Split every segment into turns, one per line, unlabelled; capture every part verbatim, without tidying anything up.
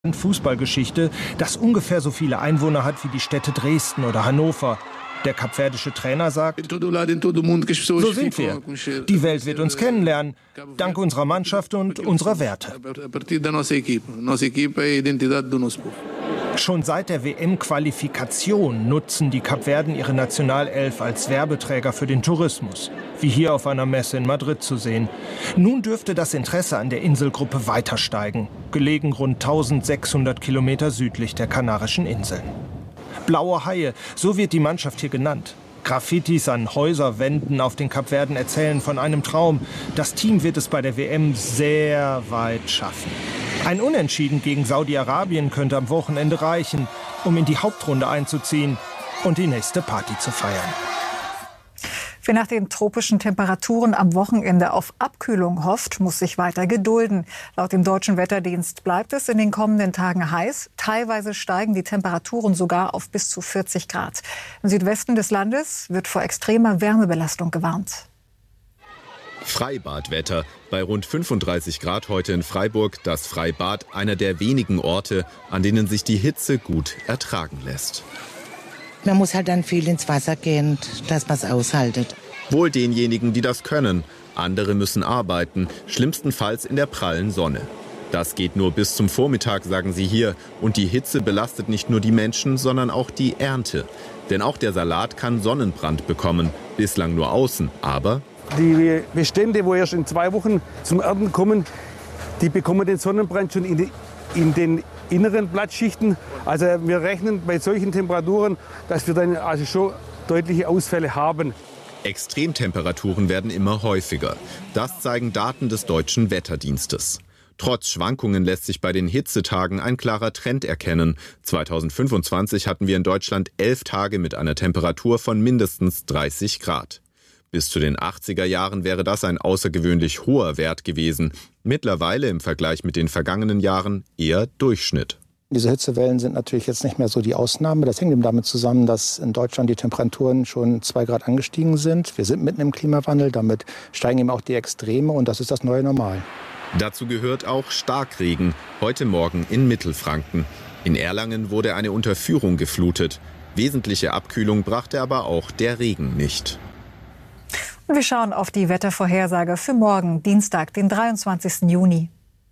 Fußballgeschichte, das ungefähr so viele Einwohner hat wie die Städte Dresden oder Hannover. Der kapverdische Trainer sagt, so sind wir. Die Welt wird uns kennenlernen, dank unserer Mannschaft und unserer Werte. Schon seit der W M-Qualifikation nutzen die Kapverden ihre Nationalelf als Werbeträger für den Tourismus, wie hier auf einer Messe in Madrid zu sehen. Nun dürfte das Interesse an der Inselgruppe weiter steigen, gelegen rund eintausendsechshundert Kilometer südlich der Kanarischen Inseln. Blaue Haie, so wird die Mannschaft hier genannt. Graffitis an Häuserwänden auf den Kapverden erzählen von einem Traum. Das Team wird es bei der W M sehr weit schaffen. Ein Unentschieden gegen Saudi-Arabien könnte am Wochenende reichen, um in die Hauptrunde einzuziehen und die nächste Party zu feiern.
Wer nach den tropischen Temperaturen am Wochenende auf Abkühlung hofft, muss sich weiter gedulden. Laut dem Deutschen Wetterdienst bleibt es in den kommenden Tagen heiß. Teilweise steigen die Temperaturen sogar auf bis zu vierzig Grad. Im Südwesten des Landes wird vor extremer Wärmebelastung gewarnt.
Freibadwetter. Bei rund fünfunddreißig Grad heute in Freiburg das Freibad, einer der wenigen Orte, an denen sich die Hitze gut ertragen lässt.
Man muss halt dann viel ins Wasser gehen, dass man es aushaltet.
Wohl denjenigen, die das können. Andere müssen arbeiten, schlimmstenfalls in der prallen Sonne. Das geht nur bis zum Vormittag, sagen sie hier. Und die Hitze belastet nicht nur die Menschen, sondern auch die Ernte. Denn auch der Salat kann Sonnenbrand bekommen. Bislang nur außen, aber...
Die Bestände, wo erst in zwei Wochen zum Ernten kommen, die bekommen den Sonnenbrand schon in, die, in den inneren Blattschichten. Also wir rechnen bei solchen Temperaturen, dass wir dann also schon deutliche Ausfälle haben.
Extremtemperaturen werden immer häufiger. Das zeigen Daten des Deutschen Wetterdienstes. Trotz Schwankungen lässt sich bei den Hitzetagen ein klarer Trend erkennen. zweitausendfünfundzwanzig hatten wir in Deutschland elf Tage mit einer Temperatur von mindestens dreißig Grad. Bis zu den achtziger Jahren wäre das ein außergewöhnlich hoher Wert gewesen. Mittlerweile im Vergleich mit den vergangenen Jahren eher Durchschnitt.
Diese Hitzewellen sind natürlich jetzt nicht mehr so die Ausnahme. Das hängt eben damit zusammen, dass in Deutschland die Temperaturen schon zwei Grad angestiegen sind. Wir sind mitten im Klimawandel, damit steigen eben auch die Extreme und das ist das neue Normal.
Dazu gehört auch Starkregen, heute Morgen in Mittelfranken. In Erlangen wurde eine Unterführung geflutet. Wesentliche Abkühlung brachte aber auch der Regen nicht.
Wir schauen auf die Wettervorhersage für morgen, Dienstag, den dreiundzwanzigsten Juni.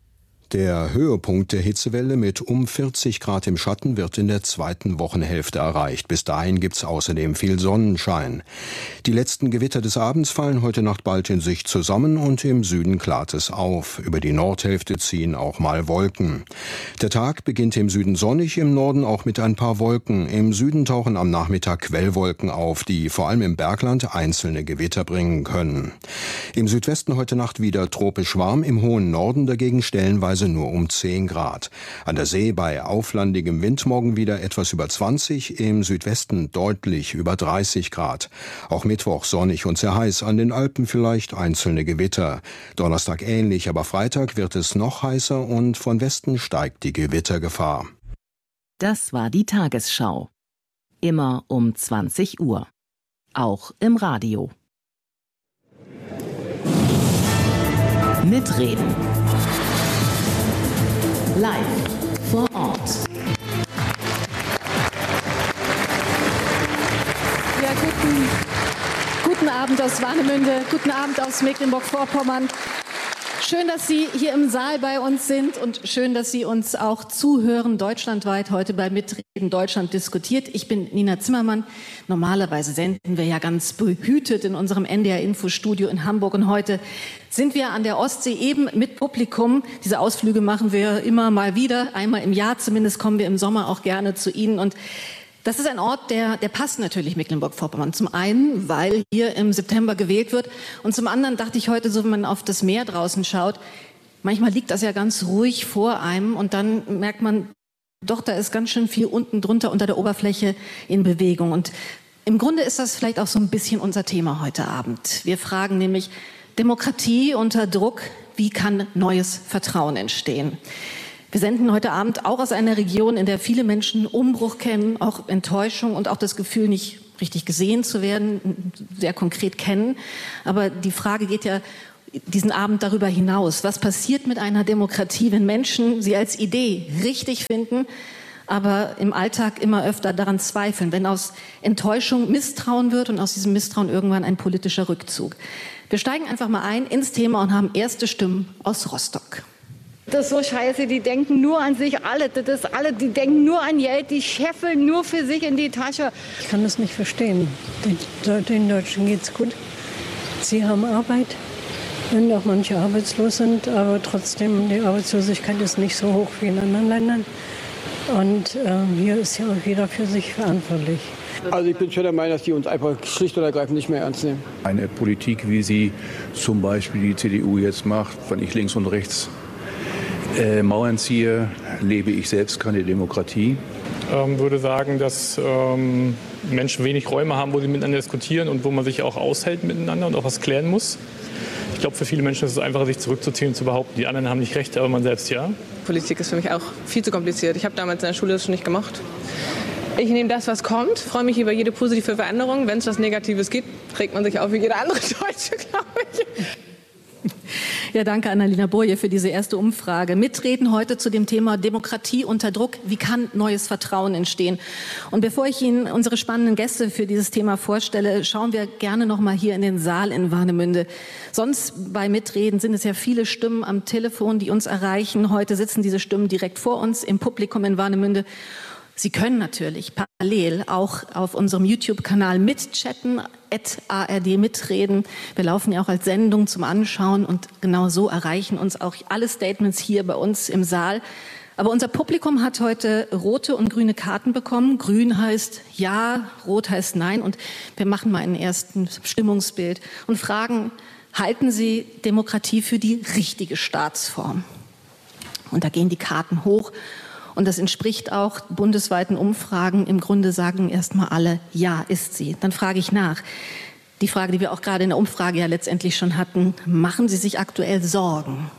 Der Höhepunkt der Hitzewelle mit um vierzig Grad im Schatten wird in der zweiten Wochenhälfte erreicht. Bis dahin gibt's außerdem viel Sonnenschein. Die letzten Gewitter des Abends fallen heute Nacht bald in sich zusammen und im Süden klart es auf. Über die Nordhälfte ziehen auch mal Wolken. Der Tag beginnt im Süden sonnig, im Norden auch mit ein paar Wolken. Im Süden tauchen am Nachmittag Quellwolken auf, die vor allem im Bergland einzelne Gewitter bringen können. Im Südwesten heute Nacht wieder tropisch warm, im hohen Norden dagegen stellenweise nur um zehn Grad. An der See bei auflandigem Wind morgen wieder etwas über zwanzig, im Südwesten deutlich über dreißig Grad. Auch Mittwoch sonnig und sehr heiß, an den Alpen vielleicht einzelne Gewitter. Donnerstag ähnlich, aber Freitag wird es noch heißer und von Westen steigt die Gewittergefahr.
Das war die Tagesschau. Immer um zwanzig Uhr. Auch im Radio. Mitreden. Live vor Ort.
Ja, guten, guten Abend aus Warnemünde, guten Abend aus Mecklenburg-Vorpommern. Schön, dass Sie hier im Saal bei uns sind und schön, dass Sie uns auch zuhören, deutschlandweit heute bei Mitreden Deutschland diskutiert. Ich bin Nina Zimmermann. Normalerweise senden wir ja ganz behütet in unserem N D R-Info-Studio in Hamburg. Und heute sind wir an der Ostsee eben mit Publikum. Diese Ausflüge machen wir immer mal wieder. Einmal im Jahr zumindest kommen wir im Sommer auch gerne zu Ihnen. Und das ist ein Ort, der, der passt natürlich Mecklenburg-Vorpommern. Zum einen, weil hier im September gewählt wird. Und zum anderen dachte ich heute, so wenn man auf das Meer draußen schaut, manchmal liegt das ja ganz ruhig vor einem und dann merkt man, doch, da ist ganz schön viel unten drunter unter der Oberfläche in Bewegung. Und im Grunde ist das vielleicht auch so ein bisschen unser Thema heute Abend. Wir fragen nämlich Demokratie unter Druck, wie kann neues Vertrauen entstehen? Wir senden heute Abend auch aus einer Region, in der viele Menschen Umbruch kennen, auch Enttäuschung und auch das Gefühl, nicht richtig gesehen zu werden, sehr konkret kennen. Aber die Frage geht ja diesen Abend darüber hinaus. Was passiert mit einer Demokratie, wenn Menschen sie als Idee richtig finden, aber im Alltag immer öfter daran zweifeln, wenn aus Enttäuschung Misstrauen wird und aus diesem Misstrauen irgendwann ein politischer Rückzug. Wir steigen einfach mal ein ins Thema und haben erste Stimmen aus Rostock.
Das ist so scheiße, die denken nur an sich, alle, das ist alle, die denken nur an Geld, die scheffeln nur für sich in die Tasche.
Ich kann das nicht verstehen. Den, den Deutschen geht's gut. Sie haben Arbeit, wenn auch manche arbeitslos sind, aber trotzdem, die Arbeitslosigkeit ist nicht so hoch wie in anderen Ländern. Und äh, hier ist ja auch jeder für sich verantwortlich.
Also ich bin schon der Meinung, dass die uns einfach schlicht und ergreifend nicht mehr ernst nehmen.
Eine Politik, wie sie zum Beispiel die C D U jetzt macht, wenn ich links und rechts äh, Mauern ziehe, lebe ich selbst keine Demokratie.
Ich ähm, würde sagen, dass ähm, Menschen wenig Räume haben, wo sie miteinander diskutieren und wo man sich auch aushält miteinander und auch was klären muss. Ich glaube, für viele Menschen ist es einfacher, sich zurückzuziehen und zu behaupten, die anderen haben nicht recht, aber man selbst ja.
Politik ist für mich auch viel zu kompliziert. Ich habe damals in der Schule das schon nicht gemacht. Ich nehme das, was kommt, freue mich über jede positive Veränderung. Wenn es was Negatives gibt, regt man sich auf wie jeder andere Deutsche, glaube ich.
Ja, danke Annalena Boje für diese erste Umfrage. Mitreden heute zu dem Thema Demokratie unter Druck. Wie kann neues Vertrauen entstehen? Und bevor ich Ihnen unsere spannenden Gäste für dieses Thema vorstelle, schauen wir gerne noch mal hier in den Saal in Warnemünde. Sonst bei Mitreden sind es ja viele Stimmen am Telefon, die uns erreichen. Heute sitzen diese Stimmen direkt vor uns im Publikum in Warnemünde. Sie können natürlich parallel auch auf unserem YouTube-Kanal mitchatten, at A R D mitreden. Wir laufen ja auch als Sendung zum Anschauen und genau so erreichen uns auch alle Statements hier bei uns im Saal. Aber unser Publikum hat heute rote und grüne Karten bekommen. Grün heißt ja, rot heißt nein. Und wir machen mal ein erstes Stimmungsbild und fragen, halten Sie Demokratie für die richtige Staatsform? Und da gehen die Karten hoch. Und das entspricht auch bundesweiten Umfragen. Im Grunde sagen erstmal alle, ja, ist sie. Dann frage ich nach. Die Frage, die wir auch gerade in der Umfrage ja letztendlich schon hatten, machen Sie sich aktuell Sorgen?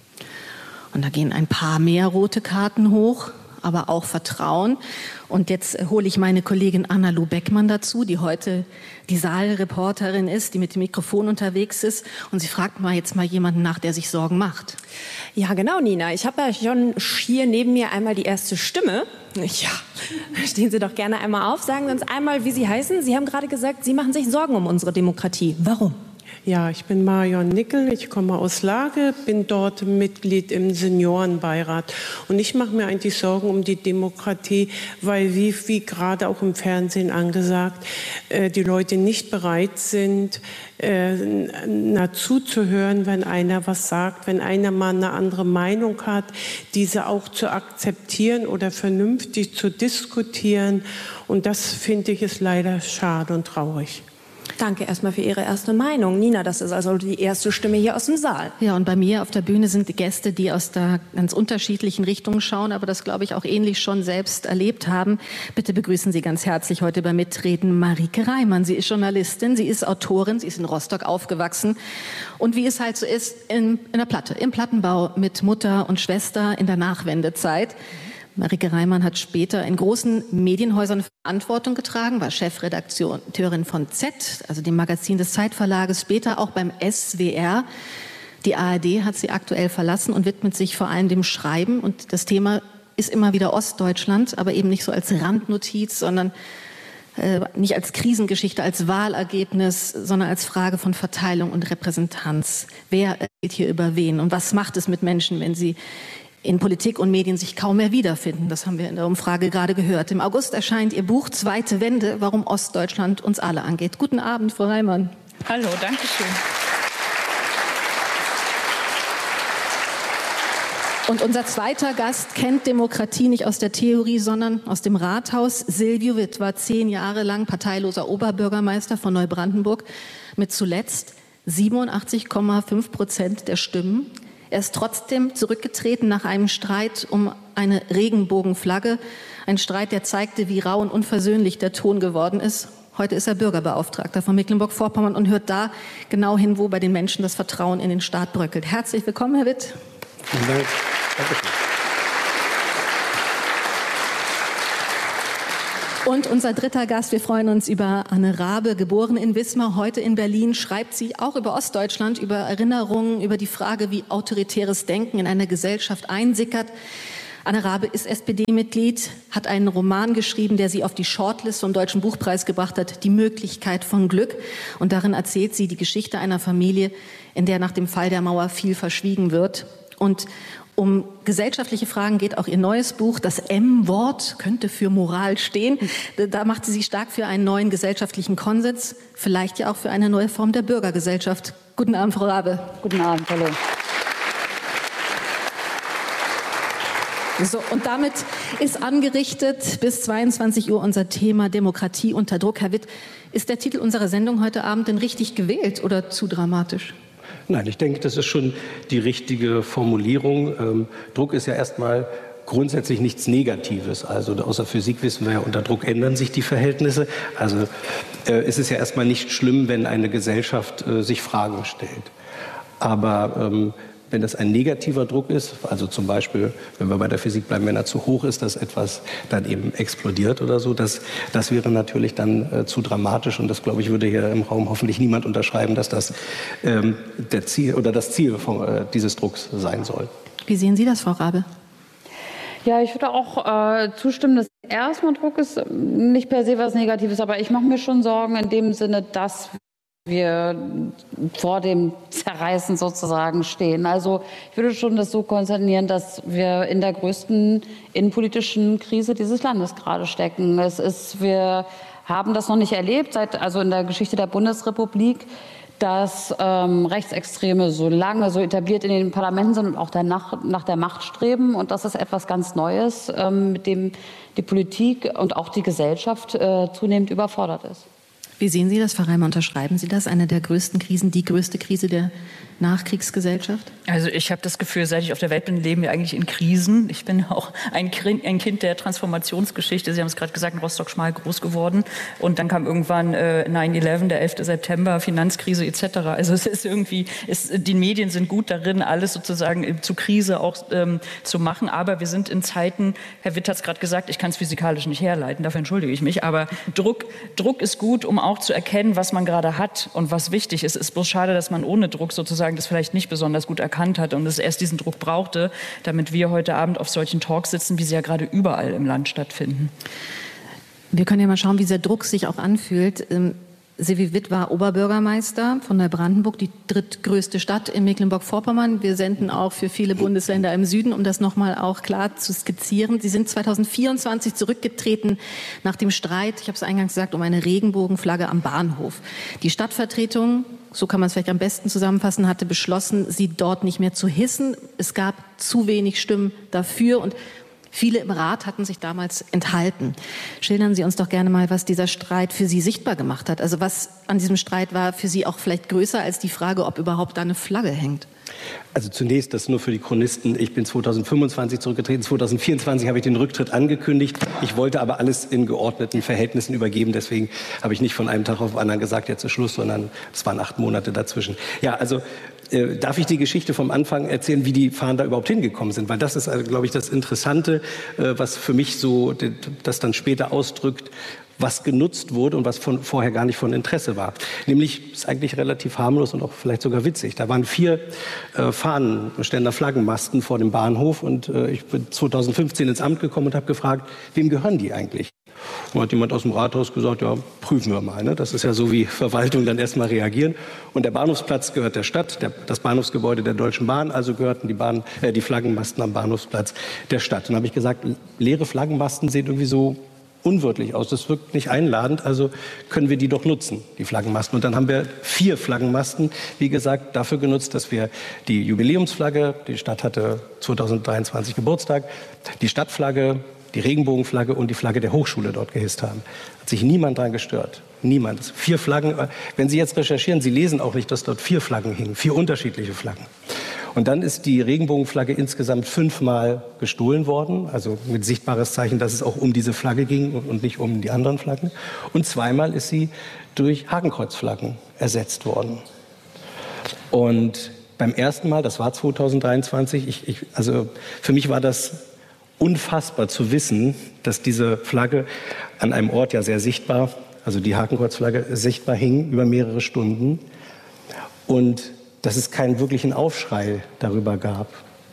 Und da gehen ein paar mehr rote Karten hoch, aber auch Vertrauen. Und jetzt hole ich meine Kollegin Anna-Lu Beckmann dazu, die heute die Saalreporterin ist, die mit dem Mikrofon unterwegs ist. Und sie fragt mal jetzt mal jemanden nach, der sich Sorgen macht.
Ja, genau, Nina. Ich habe ja schon hier neben mir einmal die erste Stimme. Ja, stehen Sie doch gerne einmal auf. Sagen Sie uns einmal, wie Sie heißen. Sie haben gerade gesagt, Sie machen sich Sorgen um unsere Demokratie. Warum?
Ja, ich bin Marion Nickel, ich komme aus Lage, bin dort Mitglied im Seniorenbeirat. Und ich mache mir eigentlich Sorgen um die Demokratie, weil, wie, wie gerade auch im Fernsehen angesagt, äh, die Leute nicht bereit sind, äh, na, zuzuhören, wenn einer was sagt, wenn einer mal eine andere Meinung hat, diese auch zu akzeptieren oder vernünftig zu diskutieren. Und das finde ich ist leider schade und traurig.
Danke erstmal für Ihre erste Meinung. Nina, das ist also die erste Stimme hier aus dem Saal.
Ja, und bei mir auf der Bühne sind die Gäste, die aus da ganz unterschiedlichen Richtungen schauen, aber das, glaube ich, auch ähnlich schon selbst erlebt haben. Bitte begrüßen Sie ganz herzlich heute beim Mitreden Marieke Reimann. Sie ist Journalistin, sie ist Autorin, sie ist in Rostock aufgewachsen. Und wie es halt so ist, in, in der Platte, im Plattenbau mit Mutter und Schwester in der Nachwendezeit. Marieke Reimann hat später in großen Medienhäusern Verantwortung getragen, war Chefredakteurin von Z, also dem Magazin des Zeitverlages, später auch beim S W R. Die A R D hat sie aktuell verlassen und widmet sich vor allem dem Schreiben. Und das Thema ist immer wieder Ostdeutschland, aber eben nicht so als Randnotiz, sondern äh, nicht als Krisengeschichte, als Wahlergebnis, sondern als Frage von Verteilung und Repräsentanz. Wer geht hier über wen und was macht es mit Menschen, wenn sie in Politik und Medien sich kaum mehr wiederfinden? Das haben wir in der Umfrage gerade gehört. Im August erscheint Ihr Buch Zweite Wende, warum Ostdeutschland uns alle angeht. Guten Abend, Frau Reimann.
Hallo, danke schön.
Und unser zweiter Gast kennt Demokratie nicht aus der Theorie, sondern aus dem Rathaus. Silvio Witt war zehn Jahre lang parteiloser Oberbürgermeister von Neubrandenburg mit zuletzt siebenundachtzig Komma fünf Prozent der Stimmen. Er ist trotzdem zurückgetreten nach einem Streit um eine Regenbogenflagge. Ein Streit, der zeigte, wie rau und unversöhnlich der Ton geworden ist. Heute ist er Bürgerbeauftragter von Mecklenburg-Vorpommern und hört da genau hin, wo bei den Menschen das Vertrauen in den Staat bröckelt. Herzlich willkommen, Herr Witt.
Vielen Dank. Danke.
Und unser dritter Gast, wir freuen uns über Anne Raabe, geboren in Wismar, heute in Berlin, schreibt sie auch über Ostdeutschland, über Erinnerungen, über die Frage, wie autoritäres Denken in eine Gesellschaft einsickert. Anne Raabe ist S P D-Mitglied, hat einen Roman geschrieben, der sie auf die Shortlist vom Deutschen Buchpreis gebracht hat, Die Möglichkeit von Glück. Und darin erzählt sie die Geschichte einer Familie, in der nach dem Fall der Mauer viel verschwiegen wird. Und um gesellschaftliche Fragen geht auch ihr neues Buch. Das M-Wort könnte für Moral stehen. Da macht sie sich stark für einen neuen gesellschaftlichen Konsens, vielleicht ja auch für eine neue Form der Bürgergesellschaft. Guten Abend, Frau Raabe.
Guten Abend, hallo.
So, und damit ist angerichtet bis zweiundzwanzig Uhr unser Thema Demokratie unter Druck. Herr Witt, ist der Titel unserer Sendung heute Abend denn richtig gewählt oder zu dramatisch?
Nein, ich denke, das ist schon die richtige Formulierung. Ähm, Druck ist ja erstmal grundsätzlich nichts Negatives. Also außer Physik wissen wir ja, unter Druck ändern sich die Verhältnisse. Also äh, es ist ja erstmal nicht schlimm, wenn eine Gesellschaft äh, sich Fragen stellt. Aber ähm, wenn das ein negativer Druck ist, also zum Beispiel, wenn wir bei der Physik bleiben, wenn er zu hoch ist, dass etwas dann eben explodiert oder so, das, das wäre natürlich dann äh, zu dramatisch. Und das, glaube ich, würde hier im Raum hoffentlich niemand unterschreiben, dass das ähm, der Ziel oder das Ziel von, äh, dieses Drucks sein soll.
Wie sehen Sie das, Frau Raabe?
Ja, ich würde auch äh, zustimmen, dass erstmal Druck ist nicht per se was Negatives, aber ich mache mir schon Sorgen in dem Sinne, dass wir vor dem Zerreißen sozusagen stehen. Also ich würde schon das so konzernieren, dass wir in der größten innenpolitischen Krise dieses Landes gerade stecken. Es ist, wir haben das noch nicht erlebt, seit, also in der Geschichte der Bundesrepublik, dass ähm, Rechtsextreme so lange so etabliert in den Parlamenten sind und auch danach, nach der Macht streben. Und das ist etwas ganz Neues, ähm, mit dem die Politik und auch die Gesellschaft äh, zunehmend überfordert ist.
Wie sehen Sie das, Frau Reimer? Unterschreiben Sie das? Eine der größten Krisen, die größte Krise der Nachkriegsgesellschaft?
Also ich habe das Gefühl, seit ich auf der Welt bin, leben wir eigentlich in Krisen. Ich bin auch ein Kind der Transformationsgeschichte. Sie haben es gerade gesagt, in Rostock-Schmal groß geworden. Und dann kam irgendwann äh, neun elf, der elfte September, Finanzkrise et cetera. Also es ist irgendwie, es, die Medien sind gut darin, alles sozusagen zu Krise auch ähm, zu machen. Aber wir sind in Zeiten, Herr Witt hat es gerade gesagt, ich kann es physikalisch nicht herleiten, dafür entschuldige ich mich. Aber Druck, Druck ist gut, um auch zu erkennen, was man gerade hat und was wichtig ist. Es ist bloß schade, dass man ohne Druck sozusagen das vielleicht nicht besonders gut erkannt hat und es erst diesen Druck brauchte, damit wir heute Abend auf solchen Talks sitzen, wie sie ja gerade überall im Land stattfinden.
Wir können ja mal schauen, wie dieser Druck sich auch anfühlt. Silvi Witt war Oberbürgermeister von Neubrandenburg, die drittgrößte Stadt in Mecklenburg-Vorpommern. Wir senden auch für viele Bundesländer im Süden, um das nochmal auch klar zu skizzieren. Sie sind zweitausendvierundzwanzig zurückgetreten nach dem Streit, ich habe es eingangs gesagt, um eine Regenbogenflagge am Bahnhof. Die Stadtvertretung, so kann man es vielleicht am besten zusammenfassen, hatte beschlossen, sie dort nicht mehr zu hissen. Es gab zu wenig Stimmen dafür und viele im Rat hatten sich damals enthalten. Schildern Sie uns doch gerne mal, was dieser Streit für Sie sichtbar gemacht hat. Also was an diesem Streit war für Sie auch vielleicht größer als die Frage, ob überhaupt da eine Flagge hängt?
Also zunächst das nur für die Chronisten. Ich bin zweitausendfünfundzwanzig zurückgetreten. zweitausendvierundzwanzig habe ich den Rücktritt angekündigt. Ich wollte aber alles in geordneten Verhältnissen übergeben. Deswegen habe ich nicht von einem Tag auf den anderen gesagt, jetzt ist Schluss, sondern es waren acht Monate dazwischen. Ja, also äh, darf ich die Geschichte vom Anfang erzählen, wie die Fahnen da überhaupt hingekommen sind? Weil das ist, also, glaube ich, das Interessante, äh, was für mich so das dann später ausdrückt, was genutzt wurde und was von, vorher gar nicht von Interesse war. Nämlich, ist eigentlich relativ harmlos und auch vielleicht sogar witzig. Da waren vier äh, Fahnenständer, Flaggenmasten vor dem Bahnhof und äh, ich bin zweitausendfünfzehn ins Amt gekommen und habe gefragt, wem gehören die eigentlich? Und hat jemand aus dem Rathaus gesagt, ja, prüfen wir mal. Ne? Das ist ja so, wie Verwaltung dann erst mal reagieren. Und der Bahnhofsplatz gehört der Stadt, der, das Bahnhofsgebäude der Deutschen Bahn, also gehörten die, Bahn, äh, die Flaggenmasten am Bahnhofsplatz der Stadt. Und dann habe ich gesagt, leere Flaggenmasten sehen irgendwie so unwirtlich aus. Das wirkt nicht einladend, also können wir die doch nutzen, die Flaggenmasten. Und dann haben wir vier Flaggenmasten, wie gesagt, dafür genutzt, dass wir die Jubiläumsflagge, die Stadt hatte zweitausenddreiundzwanzig Geburtstag, die Stadtflagge, die Regenbogenflagge und die Flagge der Hochschule dort gehisst haben. Hat sich niemand daran gestört. Niemand. Vier Flaggen. Wenn Sie jetzt recherchieren, Sie lesen auch nicht, dass dort vier Flaggen hingen, vier unterschiedliche Flaggen. Und dann ist die Regenbogenflagge insgesamt fünfmal gestohlen worden, also mit sichtbares Zeichen, dass es auch um diese Flagge ging und nicht um die anderen Flaggen. Und zweimal ist sie durch Hakenkreuzflaggen ersetzt worden. Und beim ersten Mal, das war zweitausenddreiundzwanzig, ich, ich, also für mich war das unfassbar zu wissen, dass diese Flagge an einem Ort ja sehr sichtbar, also die Hakenkreuzflagge sichtbar hing über mehrere Stunden und dass es keinen wirklichen Aufschrei darüber gab.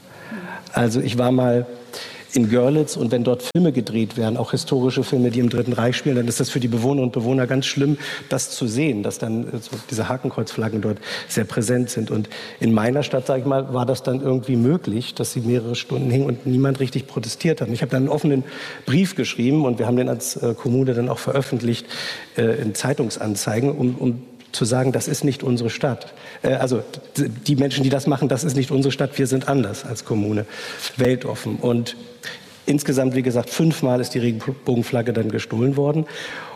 Also ich war mal in Görlitz und wenn dort Filme gedreht werden, auch historische Filme, die im Dritten Reich spielen, dann ist das für die Bewohnerinnen und Bewohner ganz schlimm, das zu sehen, dass dann so diese Hakenkreuzflaggen dort sehr präsent sind. Und in meiner Stadt, sage ich mal, war das dann irgendwie möglich, dass sie mehrere Stunden hingen und niemand richtig protestiert hat. Und ich habe dann einen offenen Brief geschrieben und wir haben den als äh, Kommune dann auch veröffentlicht äh, in Zeitungsanzeigen, um, um zu sagen, das ist nicht unsere Stadt. Äh, also die Menschen, die das machen, das ist nicht unsere Stadt, wir sind anders als Kommune, weltoffen. Und insgesamt, wie gesagt, fünfmal ist die Regenbogenflagge dann gestohlen worden.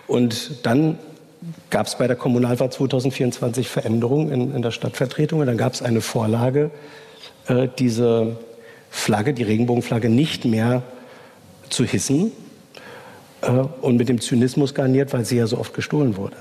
Und dann gab es bei der Kommunalwahl zweitausendvierundzwanzig Veränderungen in, in der Stadtvertretung. Und dann gab es eine Vorlage, äh, diese Flagge, die Regenbogenflagge, nicht mehr zu hissen äh, und mit dem Zynismus garniert, weil sie ja so oft gestohlen wurde.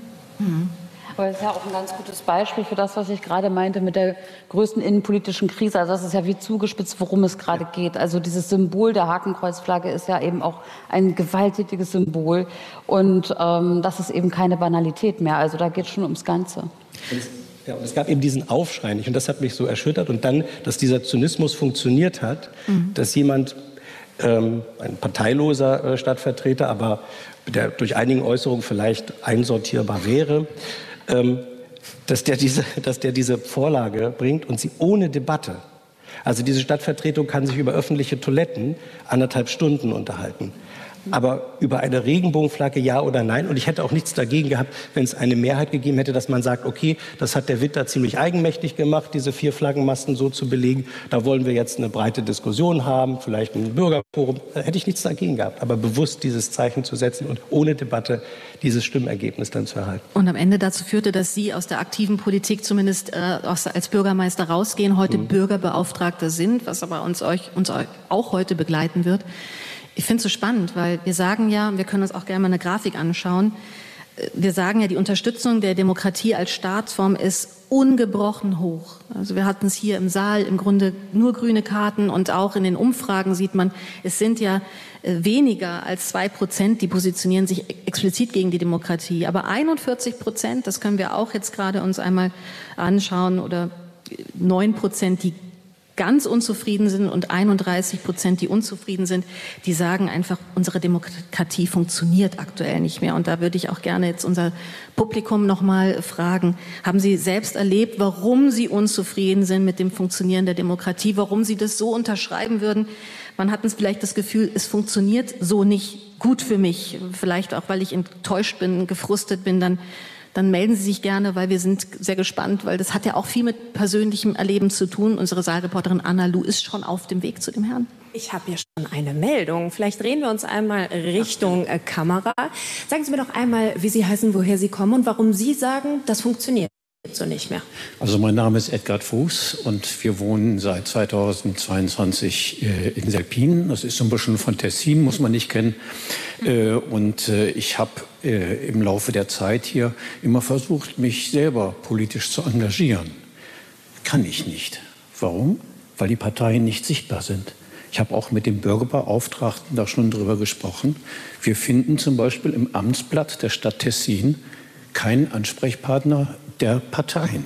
Mhm. Aber es ist ja auch ein ganz gutes Beispiel für das, was ich gerade meinte mit der größten innenpolitischen Krise. Also das ist ja wie zugespitzt, worum es gerade ja. geht. Also dieses Symbol der Hakenkreuzflagge ist ja eben auch ein gewalttätiges Symbol. Und ähm, das ist eben keine Banalität mehr. Also da geht es schon ums Ganze.
Es, ja, und es gab eben diesen Aufschrei nicht. Und das hat mich so erschüttert. Und dann, dass dieser Zynismus funktioniert hat, mhm. dass jemand, ähm, ein parteiloser äh, Stadtvertreter, aber der durch einigen Äußerungen vielleicht einsortierbar wäre, Ähm, dass der, diese, dass der diese Vorlage bringt und sie ohne Debatte. Also diese Stadtvertretung kann sich über öffentliche Toiletten anderthalb Stunden unterhalten. Aber über eine Regenbogenflagge ja oder nein. Und ich hätte auch nichts dagegen gehabt, wenn es eine Mehrheit gegeben hätte, dass man sagt, okay, das hat der Witter ziemlich eigenmächtig gemacht, diese vier Flaggenmasten so zu belegen. Da wollen wir jetzt eine breite Diskussion haben, vielleicht ein Bürgerforum. Da hätte ich nichts dagegen gehabt. Aber bewusst dieses Zeichen zu setzen und ohne Debatte dieses Stimmergebnis dann zu erhalten.
Und am Ende dazu führte, dass Sie aus der aktiven Politik zumindest äh, als Bürgermeister rausgehen, heute mhm. Bürgerbeauftragter sind, was aber uns, euch, uns auch heute begleiten wird. Ich finde es so spannend, weil wir sagen ja, wir können uns auch gerne mal eine Grafik anschauen, wir sagen ja, die Unterstützung der Demokratie als Staatsform ist ungebrochen hoch. Also wir hatten es hier im Saal im Grunde nur grüne Karten und auch in den Umfragen sieht man, es sind ja weniger als zwei Prozent, die positionieren sich explizit gegen die Demokratie. Aber einundvierzig Prozent, das können wir auch jetzt gerade uns einmal anschauen, oder neun Prozent, die ganz unzufrieden sind und einunddreißig Prozent, die unzufrieden sind, die sagen einfach, unsere Demokratie funktioniert aktuell nicht mehr. Und da würde ich auch gerne jetzt unser Publikum noch mal fragen, haben Sie selbst erlebt, warum Sie unzufrieden sind mit dem Funktionieren der Demokratie, warum Sie das so unterschreiben würden? Man hat vielleicht das Gefühl, es funktioniert so nicht gut für mich, vielleicht auch, weil ich enttäuscht bin, gefrustet bin, dann dann melden Sie sich gerne, weil wir sind sehr gespannt, weil das hat ja auch viel mit persönlichem Erleben zu tun. Unsere Saalreporterin Anna Lu ist schon auf dem Weg zu dem Herrn.
Ich habe hier schon eine Meldung. Vielleicht drehen wir uns einmal Richtung äh, Kamera. Sagen Sie mir doch einmal, wie Sie heißen, woher Sie kommen und warum Sie sagen, das funktioniert so nicht mehr.
Also mein Name ist Edgard Fuß und wir wohnen seit zweitausendzweiundzwanzig äh, in Selpin. Das ist so ein bisschen von Tessin, muss man nicht kennen. Äh, und äh, ich habe äh, im Laufe der Zeit hier immer versucht, mich selber politisch zu engagieren. Kann ich nicht. Warum? Weil die Parteien nicht sichtbar sind. Ich habe auch mit dem Bürgerbeauftragten da schon drüber gesprochen. Wir finden zum Beispiel im Amtsblatt der Stadt Tessin keinen Ansprechpartner der Parteien.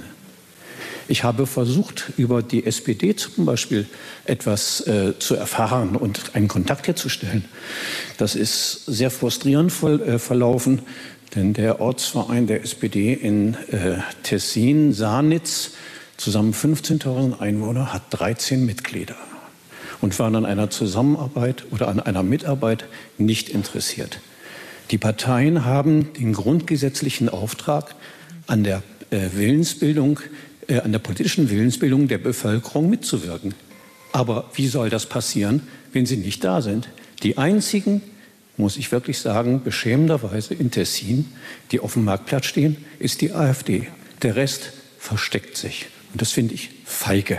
Ich habe versucht, über die S P D zum Beispiel etwas äh, zu erfahren und einen Kontakt herzustellen. Das ist sehr frustrierend voll, äh, verlaufen, denn der Ortsverein der S P D in äh, Tessin, Sarnitz, zusammen fünfzehntausend Einwohner, hat dreizehn Mitglieder und waren an einer Zusammenarbeit oder an einer Mitarbeit nicht interessiert. Die Parteien haben den grundgesetzlichen Auftrag, an der äh, Willensbildung, äh, an der politischen Willensbildung der Bevölkerung mitzuwirken. Aber wie soll das passieren, wenn sie nicht da sind? Die einzigen, muss ich wirklich sagen, beschämenderweise in Tessin, die auf dem Marktplatz stehen, ist die AfD. Der Rest versteckt sich. Und das finde ich feige.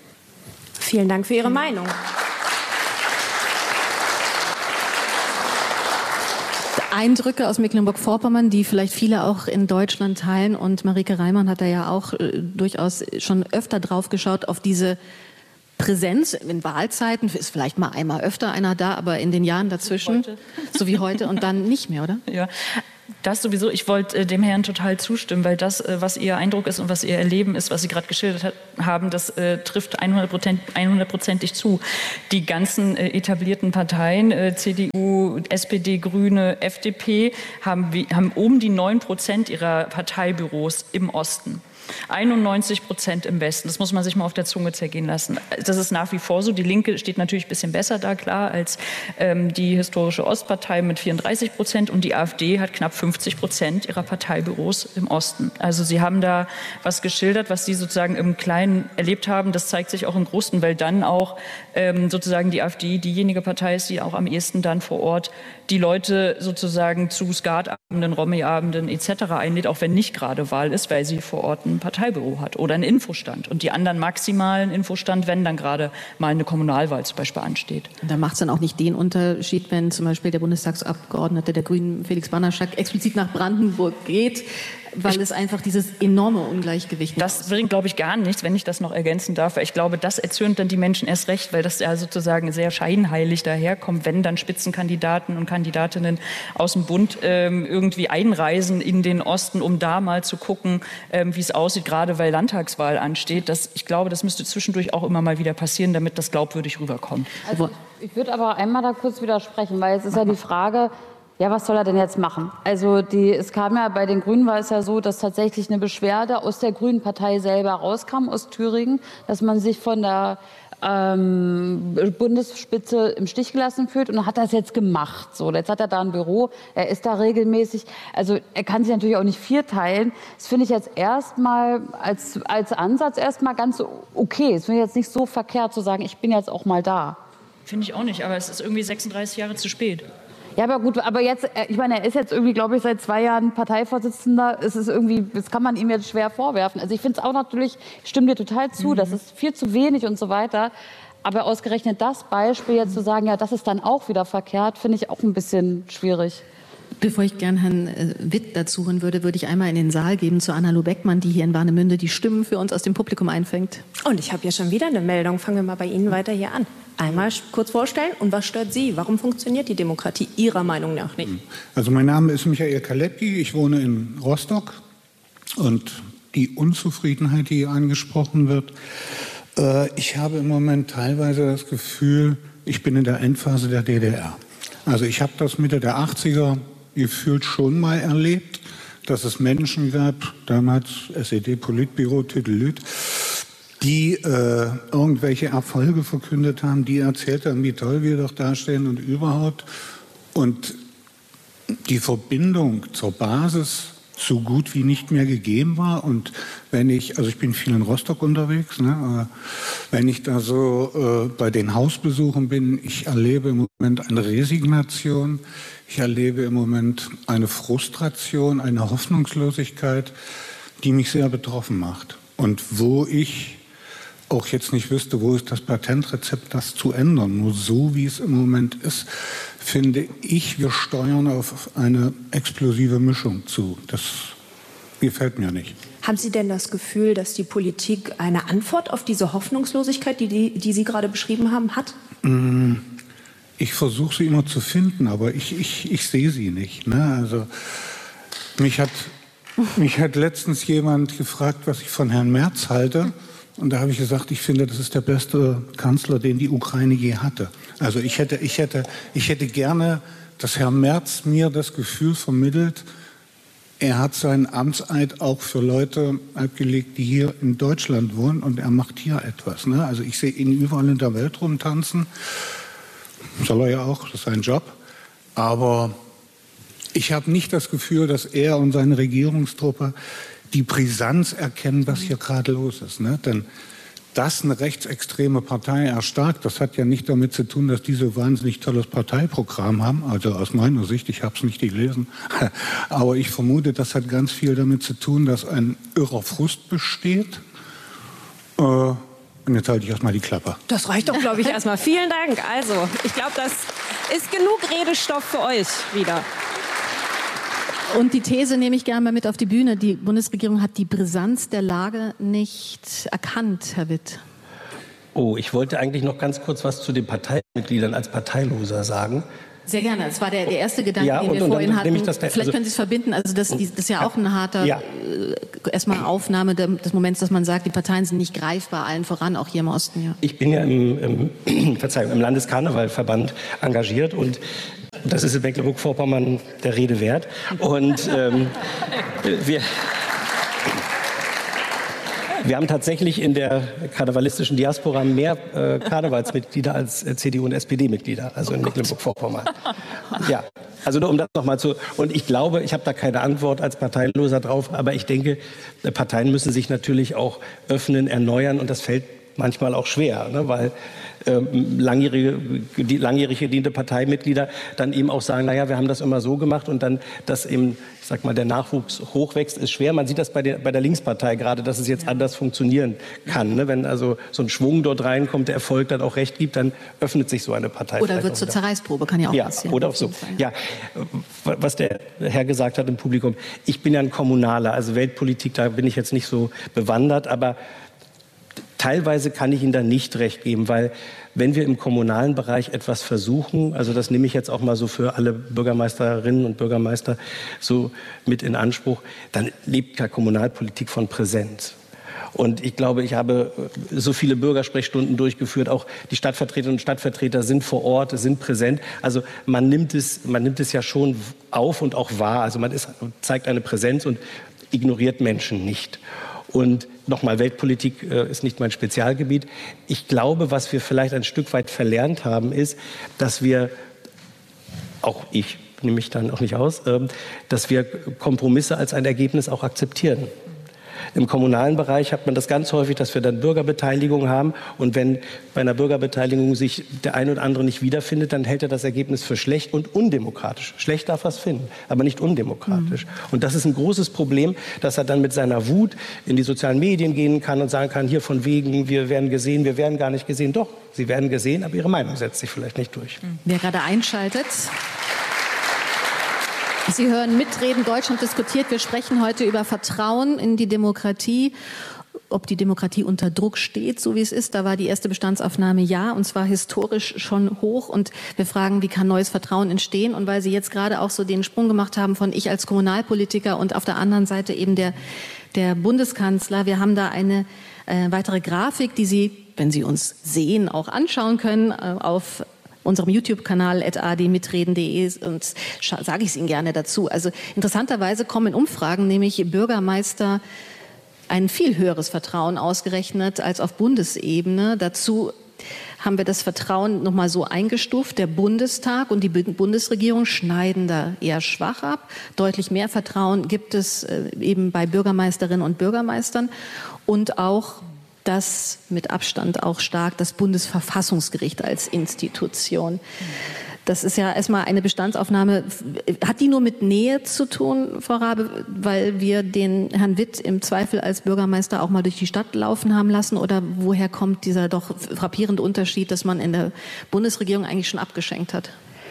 Vielen Dank für Ihre Meinung.
Eindrücke aus Mecklenburg-Vorpommern, die vielleicht viele auch in Deutschland teilen. Und Marieke Reimann hat da ja auch äh, durchaus schon öfter drauf geschaut, auf diese Präsenz in Wahlzeiten, ist vielleicht mal einmal öfter einer da, aber in den Jahren dazwischen, so wie heute, so wie heute und dann nicht mehr, oder?
Ja. Das sowieso, ich wollte äh, dem Herrn total zustimmen, weil das, äh, was Ihr Eindruck ist und was Ihr Erleben ist, was Sie gerade geschildert hat, haben, das äh, trifft hundertprozentig zu. Die ganzen äh, etablierten Parteien, äh, C D U, S P D, Grüne, F D P, haben, wie, haben um die neun Prozent ihrer Parteibüros im Osten. einundneunzig Prozent im Westen. Das muss man sich mal auf der Zunge zergehen lassen. Das ist nach wie vor so. Die Linke steht natürlich ein bisschen besser da, klar, als ähm, die historische Ostpartei mit vierunddreißig Prozent. Und die AfD hat knapp fünfzig Prozent ihrer Parteibüros im Osten. Also Sie haben da was geschildert, was Sie sozusagen im Kleinen erlebt haben. Das zeigt sich auch im Großen, weil dann auch ähm, sozusagen die AfD diejenige Partei ist, die auch am ehesten dann vor Ort die Leute sozusagen zu Skatabenden, Romy-Abenden et cetera einlädt, auch wenn nicht gerade Wahl ist, weil sie vor Ort ein Parteibüro hat oder einen Infostand. Und die anderen maximalen Infostand, wenn dann gerade mal eine Kommunalwahl zum Beispiel ansteht.
Und da macht es dann auch nicht den Unterschied, wenn zum Beispiel der Bundestagsabgeordnete der Grünen, Felix Banaschak, explizit nach Brandenburg geht, weil es einfach dieses enorme Ungleichgewicht
Das ist. bringt, glaube ich, gar nichts, wenn ich das noch ergänzen darf. Ich glaube, das erzürnt dann die Menschen erst recht, weil das ja sozusagen sehr scheinheilig daherkommt, wenn dann Spitzenkandidaten und Kandidatinnen aus dem Bund ähm, irgendwie einreisen in den Osten, um da mal zu gucken, ähm, wie es aussieht, gerade weil Landtagswahl ansteht. Das, ich glaube, das müsste zwischendurch auch immer mal wieder passieren, damit das glaubwürdig rüberkommt.
Also, ich würde aber einmal da kurz widersprechen, weil es ist ja die Frage, ja, was soll er denn jetzt machen? Also die, es kam ja bei den Grünen war es ja so, dass tatsächlich eine Beschwerde aus der Grünen Partei selber rauskam, aus Thüringen, dass man sich von der ähm, Bundesspitze im Stich gelassen fühlt und hat das jetzt gemacht. So, jetzt hat er da ein Büro, er ist da regelmäßig, also er kann sich natürlich auch nicht vierteilen. Das finde ich jetzt erstmal als, als Ansatz erstmal ganz okay. Es finde ich jetzt nicht so verkehrt zu sagen, ich bin jetzt auch mal da.
Finde ich auch nicht, aber es ist irgendwie sechsunddreißig Jahre zu spät.
Ja, aber gut, aber jetzt, ich meine, er ist jetzt irgendwie, glaube ich, seit zwei Jahren Parteivorsitzender. Es ist irgendwie, das kann man ihm jetzt schwer vorwerfen. Also ich finde es auch natürlich, ich stimme dir total zu, mhm. das ist viel zu wenig und so weiter. Aber ausgerechnet das Beispiel jetzt zu sagen, ja, das ist dann auch wieder verkehrt, finde ich auch ein bisschen schwierig.
Bevor ich gern Herrn äh, Witt dazu hören würde, würde ich einmal in den Saal geben zu Anna Beckmann, die hier in Warnemünde die Stimmen für uns aus dem Publikum einfängt.
Und ich habe hier schon wieder eine Meldung. Fangen wir mal bei Ihnen weiter hier an. Einmal kurz vorstellen. Und was stört Sie? Warum funktioniert die Demokratie Ihrer Meinung nach nicht?
Also mein Name ist Michael Kaleppi. Ich wohne in Rostock. Und die Unzufriedenheit, die hier angesprochen wird, äh, ich habe im Moment teilweise das Gefühl, ich bin in der Endphase der D D R. Also ich habe das Mitte der achtziger gefühlt schon mal erlebt, dass es Menschen gab, damals S E D-Politbüro, Tüdelüt, die äh, irgendwelche Erfolge verkündet haben, die erzählt haben, wie toll wir doch dastehen und überhaupt. Und die Verbindung zur Basis so gut wie nicht mehr gegeben war. Und wenn ich, also ich bin viel in Rostock unterwegs, ne, aber wenn ich da so äh, bei den Hausbesuchen bin, ich erlebe im Moment eine Resignation, ich erlebe im Moment eine Frustration, eine Hoffnungslosigkeit, die mich sehr betroffen macht. Und wo ich auch jetzt nicht wüsste, wo ist das Patentrezept, das zu ändern. Nur so, wie es im Moment ist, finde ich, wir steuern auf eine explosive Mischung zu. Das gefällt mir nicht.
Haben Sie denn das Gefühl, dass die Politik eine Antwort auf diese Hoffnungslosigkeit, die, die, die Sie gerade beschrieben haben, hat?
Ich versuche sie immer zu finden, aber ich, ich, ich sehe sie nicht. Ne? Also mich hat, mich hat letztens jemand gefragt, was ich von Herrn Merz halte. Und da habe ich gesagt, ich finde, das ist der beste Kanzler, den die Ukraine je hatte. Also ich hätte, ich hätte, ich hätte gerne, dass Herr Merz mir das Gefühl vermittelt, er hat seinen Amtseid auch für Leute abgelegt, die hier in Deutschland wohnen, und er macht hier etwas. Ne? Also ich sehe ihn überall in der Welt rumtanzen. Soll er ja auch, das ist sein Job. Aber ich habe nicht das Gefühl, dass er und seine Regierungstruppe die Brisanz erkennen, was hier gerade los ist. Ne? Denn dass eine rechtsextreme Partei erstarkt, das hat ja nicht damit zu tun, dass die so wahnsinnig tolles Parteiprogramm haben. Also aus meiner Sicht, ich habe es nicht gelesen. Aber ich vermute, das hat ganz viel damit zu tun, dass ein irrer Frust besteht. Äh, und jetzt halte ich erstmal die Klappe.
Das reicht doch, glaube ich, erstmal. Vielen Dank. Also, ich glaube, das ist genug Redestoff für euch wieder.
Und die These nehme ich gerne mal mit auf die Bühne. Die Bundesregierung hat die Brisanz der Lage nicht erkannt, Herr Witt.
Oh, ich wollte eigentlich noch ganz kurz was zu den Parteimitgliedern als Parteiloser sagen.
Sehr gerne. Das war der, der erste Gedanke,
ja,
den wir
und,
vorhin
und
hatten.
Das,
Vielleicht
also,
können Sie es verbinden. Also das, das ist ja auch ein harter
ja.
äh, erstmal Aufnahme des Moments, dass man sagt, die Parteien sind nicht greifbar, allen voran, auch hier im Osten. Ja.
Ich bin ja im, im, Verzeihung, im Landeskarnevalverband engagiert und das ist in Mecklenburg-Vorpommern der Rede wert. Und ähm, wir... Wir haben tatsächlich in der karnevalistischen Diaspora mehr äh, Karnevalsmitglieder als äh, C D U- und S P D-Mitglieder, also in Mecklenburg-Vorpommern. Ja, also nur um das nochmal zu... Und ich glaube, ich habe da keine Antwort als Parteiloser drauf, aber ich denke, Parteien müssen sich natürlich auch öffnen, erneuern und das fällt manchmal auch schwer, ne, weil ähm, langjährige, die, langjährig gediente Parteimitglieder dann eben auch sagen, naja, wir haben das immer so gemacht und dann, dass eben, ich sag mal, der Nachwuchs hochwächst, ist schwer. Man sieht das bei der, bei der Linkspartei gerade, dass es jetzt ja. anders funktionieren kann. Ne? Wenn also so ein Schwung dort reinkommt, der Erfolg dann auch recht gibt, dann öffnet sich so eine Partei.
Oder wird zur Zerreißprobe, kann ja auch
ja,
passieren.
Oder auch so. Ja, was der Herr gesagt hat im Publikum, ich bin ja ein Kommunaler, also Weltpolitik, da bin ich jetzt nicht so bewandert, aber teilweise kann ich Ihnen da nicht recht geben, weil wenn wir im kommunalen Bereich etwas versuchen, also das nehme ich jetzt auch mal so für alle Bürgermeisterinnen und Bürgermeister so mit in Anspruch, dann lebt ja Kommunalpolitik von Präsenz. Und ich glaube, ich habe so viele Bürgersprechstunden durchgeführt, auch die Stadtvertreterinnen und Stadtvertreter sind vor Ort, sind präsent. Also man nimmt es, man nimmt es ja schon auf und auch wahr. Also man ist, zeigt eine Präsenz und ignoriert Menschen nicht. Und nochmal, Weltpolitik äh, ist nicht mein Spezialgebiet. Ich glaube, was wir vielleicht ein Stück weit verlernt haben, ist, dass wir, auch ich nehme mich dann auch nicht aus, äh, dass wir Kompromisse als ein Ergebnis auch akzeptieren. Im kommunalen Bereich hat man das ganz häufig, dass wir dann Bürgerbeteiligung haben. Und wenn bei einer Bürgerbeteiligung sich der eine oder andere nicht wiederfindet, dann hält er das Ergebnis für schlecht und undemokratisch. Schlecht darf er es finden, aber nicht undemokratisch. Mhm. Und das ist ein großes Problem, dass er dann mit seiner Wut in die sozialen Medien gehen kann und sagen kann, hier von wegen, wir werden gesehen, wir werden gar nicht gesehen. Doch, sie werden gesehen, aber ihre Meinung setzt sich vielleicht nicht durch.
Wer gerade einschaltet... Sie hören Mitreden, Deutschland diskutiert. Wir sprechen heute über Vertrauen in die Demokratie, ob die Demokratie unter Druck steht, so wie es ist. Da war die erste Bestandsaufnahme ja, und zwar historisch schon hoch. Und wir fragen, wie kann neues Vertrauen entstehen? Und weil Sie jetzt gerade auch so den Sprung gemacht haben von ich als Kommunalpolitiker und auf der anderen Seite eben der, der Bundeskanzler. Wir haben da eine äh, weitere Grafik, die Sie, wenn Sie uns sehen, auch anschauen können äh, auf unserem YouTube-Kanal at a d mitreden punkt de und sage ich es Ihnen gerne dazu. Also interessanterweise kommen in Umfragen nämlich Bürgermeister ein viel höheres Vertrauen ausgerechnet als auf Bundesebene. Dazu haben wir das Vertrauen noch mal so eingestuft. Der Bundestag und die Bundesregierung schneiden da eher schwach ab. Deutlich mehr Vertrauen gibt es eben bei Bürgermeisterinnen und Bürgermeistern und auch das mit Abstand auch stark das Bundesverfassungsgericht als Institution. Das ist ja erstmal eine Bestandsaufnahme. Hat die nur mit Nähe zu tun, Frau Raabe, weil wir den Herrn Witt im Zweifel als Bürgermeister auch mal durch die Stadt laufen haben lassen? Oder woher kommt dieser doch frappierende Unterschied, dass man in der Bundesregierung eigentlich schon abgeschenkt hat?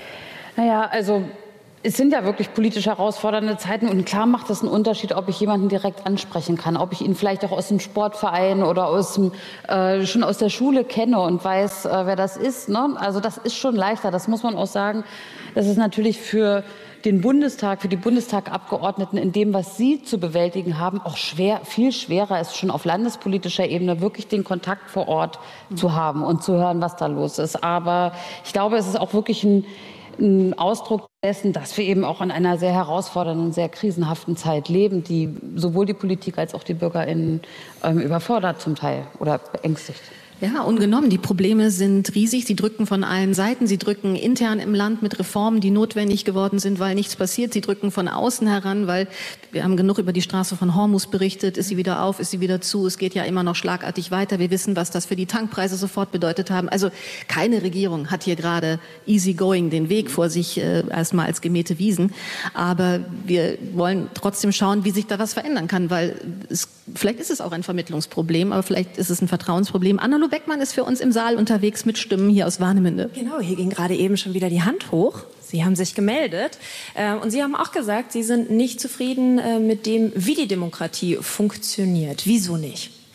Naja, also es sind ja wirklich politisch herausfordernde Zeiten und klar macht das einen Unterschied, ob ich jemanden direkt ansprechen kann, ob ich ihn vielleicht auch aus dem Sportverein oder aus dem, äh, schon aus der Schule kenne und weiß, äh, wer das ist. Ne? Also das ist schon leichter, das muss man auch sagen. Das ist natürlich für den Bundestag, für die Bundestagabgeordneten in dem, was sie zu bewältigen haben, auch schwer, viel schwerer ist schon auf landespolitischer Ebene wirklich den Kontakt vor Ort mhm. zu haben und zu hören, was da los ist. Aber ich glaube, es ist auch wirklich ein ein Ausdruck dessen, dass wir eben auch in einer sehr herausfordernden, sehr krisenhaften Zeit leben, die sowohl die Politik als auch die BürgerInnen ähm, überfordert zum Teil oder beängstigt.
Ja, ungenommen. Die Probleme sind riesig. Sie drücken von allen Seiten. Sie drücken intern im Land mit Reformen, die notwendig geworden sind, weil nichts passiert. Sie drücken von außen heran, weil wir haben genug über die Straße von Hormuz berichtet. Ist sie wieder auf? Ist sie wieder zu? Es geht ja immer noch schlagartig weiter. Wir wissen, was das für die Tankpreise sofort bedeutet haben. Also keine Regierung hat hier gerade easy going den Weg vor sich, äh, erstmal als gemähte Wiesen. Aber wir wollen trotzdem schauen, wie sich da was verändern kann, weil es, vielleicht ist es auch ein Vermittlungsproblem, aber vielleicht ist es ein Vertrauensproblem. Anna Beckmann ist für uns im Saal unterwegs mit Stimmen hier aus Warnemünde.
Genau, hier ging gerade eben schon wieder die Hand hoch. Sie haben sich gemeldet äh, und Sie haben auch gesagt, Sie sind nicht zufrieden äh, mit dem, wie die Demokratie funktioniert. Wieso nicht?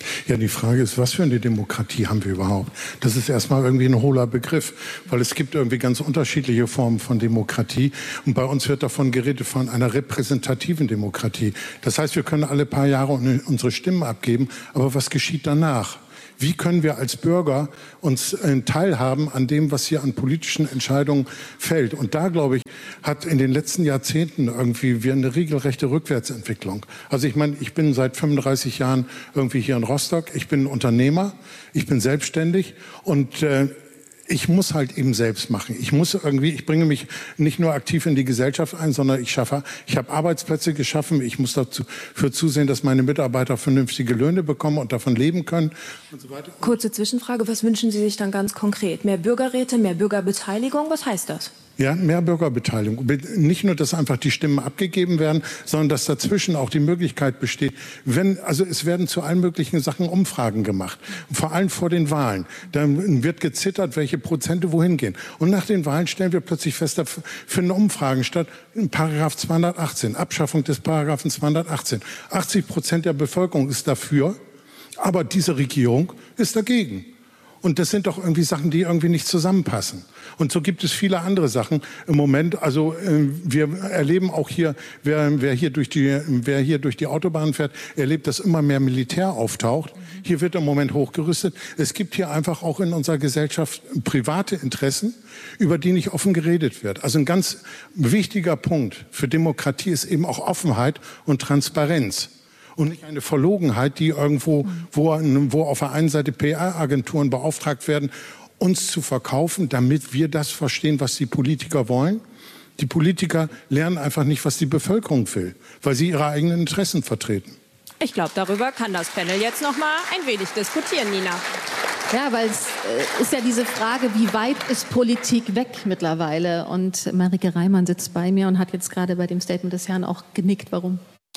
Ja, die Frage ist, was für eine Demokratie haben wir überhaupt? Das ist erstmal irgendwie ein hohler Begriff, weil es gibt irgendwie ganz unterschiedliche Formen von Demokratie. Und bei uns wird davon geredet, von einer repräsentativen Demokratie. Das heißt, wir können alle paar Jahre unsere Stimmen abgeben, aber was geschieht danach? Wie können wir als Bürger uns äh, teilhaben an dem, was hier an politischen Entscheidungen fällt? Und da, glaube ich, hat in den letzten Jahrzehnten irgendwie wir eine regelrechte Rückwärtsentwicklung. Also ich meine, ich bin seit fünfunddreißig Jahren irgendwie hier in Rostock. Ich bin Unternehmer, ich bin selbstständig und äh, ich muss halt eben selbst machen. Ich muss irgendwie, ich bringe mich nicht nur aktiv in die Gesellschaft ein, sondern ich schaffe, ich habe Arbeitsplätze geschaffen. Ich muss dafür zusehen, dass meine Mitarbeiter vernünftige Löhne bekommen und davon leben können und so weiter.
Kurze Zwischenfrage, was wünschen Sie sich dann ganz konkret? Mehr Bürgerräte, mehr Bürgerbeteiligung, was heißt das?
Ja, mehr Bürgerbeteiligung. Nicht nur, dass einfach die Stimmen abgegeben werden, sondern dass dazwischen auch die Möglichkeit besteht, wenn, also es werden zu allen möglichen Sachen Umfragen gemacht. Vor allem vor den Wahlen. Dann wird gezittert, welche Prozente wohin gehen. Und nach den Wahlen stellen wir plötzlich fest, da finden Umfragen statt. Paragraph zweihundertachtzehn, Abschaffung des Paragraphen zweihundertachtzehn. achtzig Prozent der Bevölkerung ist dafür, aber diese Regierung ist dagegen. Und das sind doch irgendwie Sachen, die irgendwie nicht zusammenpassen. Und so gibt es viele andere Sachen im Moment. Also äh, wir erleben auch hier, wer, wer, hier durch die, wer hier durch die Autobahn fährt, erlebt, dass immer mehr Militär auftaucht. Hier wird im Moment hochgerüstet. Es gibt hier einfach auch in unserer Gesellschaft private Interessen, über die nicht offen geredet wird. Also ein ganz wichtiger Punkt für Demokratie ist eben auch Offenheit und Transparenz. Und nicht eine Verlogenheit, die irgendwo, wo, wo auf der einen Seite P R-Agenturen beauftragt werden, uns zu verkaufen, damit wir das verstehen, was die Politiker wollen. Die Politiker lernen einfach nicht, was die Bevölkerung will, weil sie ihre eigenen Interessen vertreten.
Ich glaube, darüber kann das Panel jetzt noch mal ein wenig diskutieren, Nina.
Ja, weil es äh, ist ja diese Frage, wie weit ist Politik weg mittlerweile? Und Marike Reimann sitzt bei mir und hat jetzt gerade bei dem Statement des Herrn auch genickt. Warum?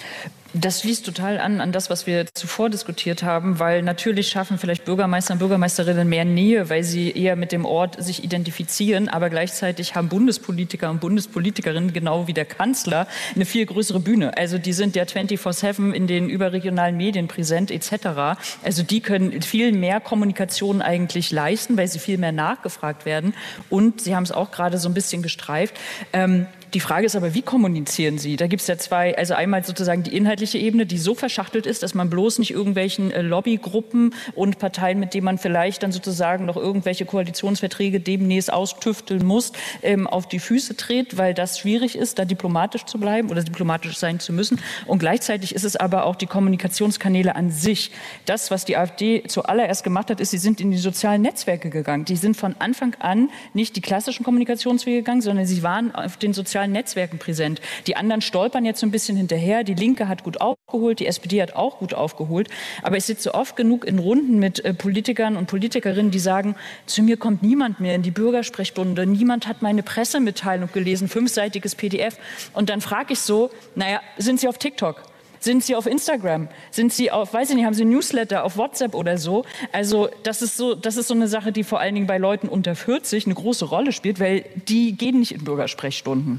Das schließt total an an das, was wir zuvor diskutiert haben, weil natürlich schaffen vielleicht Bürgermeister und Bürgermeisterinnen mehr Nähe, weil sie eher mit dem Ort sich identifizieren, aber gleichzeitig haben Bundespolitiker und Bundespolitikerinnen, genau wie der Kanzler, eine viel größere Bühne. Also die sind ja vierundzwanzig sieben in den überregionalen Medien präsent et cetera. Also die können viel mehr Kommunikation eigentlich leisten, weil sie viel mehr nachgefragt werden. Und Sie haben es auch gerade so ein bisschen gestreift, ähm, die Frage ist aber, wie kommunizieren Sie? Da gibt es ja zwei, also einmal sozusagen die inhaltliche Ebene, die so verschachtelt ist, dass man bloß nicht irgendwelchen äh, Lobbygruppen und Parteien, mit denen man vielleicht dann sozusagen noch irgendwelche Koalitionsverträge demnächst austüfteln muss, ähm, auf die Füße tritt, weil das schwierig ist, da diplomatisch zu bleiben oder diplomatisch sein zu müssen. Und gleichzeitig ist es aber auch die Kommunikationskanäle an sich. Das, was die AfD zuallererst gemacht hat, ist, sie sind in die sozialen Netzwerke gegangen. Die sind von Anfang an nicht die klassischen Kommunikationswege gegangen, sondern sie waren auf den sozialen Netzwerken präsent. Die anderen stolpern jetzt so ein bisschen hinterher. Die Linke hat gut aufgeholt, die S P D hat auch gut aufgeholt. Aber ich sitze oft genug in Runden mit äh, Politikern und Politikerinnen, die sagen, zu mir kommt niemand mehr in die Bürgersprechstunde. Niemand hat meine Pressemitteilung gelesen, fünfseitiges P D F. Und dann frage ich so, naja, sind Sie auf TikTok? Sind Sie auf Instagram? Sind Sie auf, weiß ich nicht, haben Sie Newsletter auf WhatsApp oder so? Also das ist so, das ist so eine Sache, die vor allen Dingen bei Leuten unter vierzig eine große Rolle spielt, weil die gehen nicht in Bürgersprechstunden.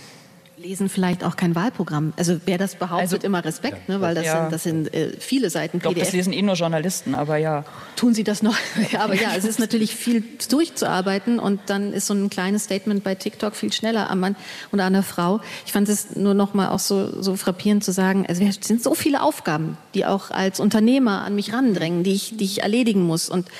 Lesen vielleicht auch kein Wahlprogramm. Also wer das behauptet, also, immer Respekt, ne? Weil das ja. sind, das sind äh, viele Seiten P D F.
Ich glaube, das lesen eh nur Journalisten, aber ja.
Tun Sie das noch? Ja, aber ja, es ist natürlich viel durchzuarbeiten und dann ist so ein kleines Statement bei TikTok viel schneller am Mann oder an der Frau. Ich fand es nur noch mal auch so, so frappierend zu sagen, also es sind so viele Aufgaben, die auch als Unternehmer an mich randrängen, die ich, die ich erledigen muss. Und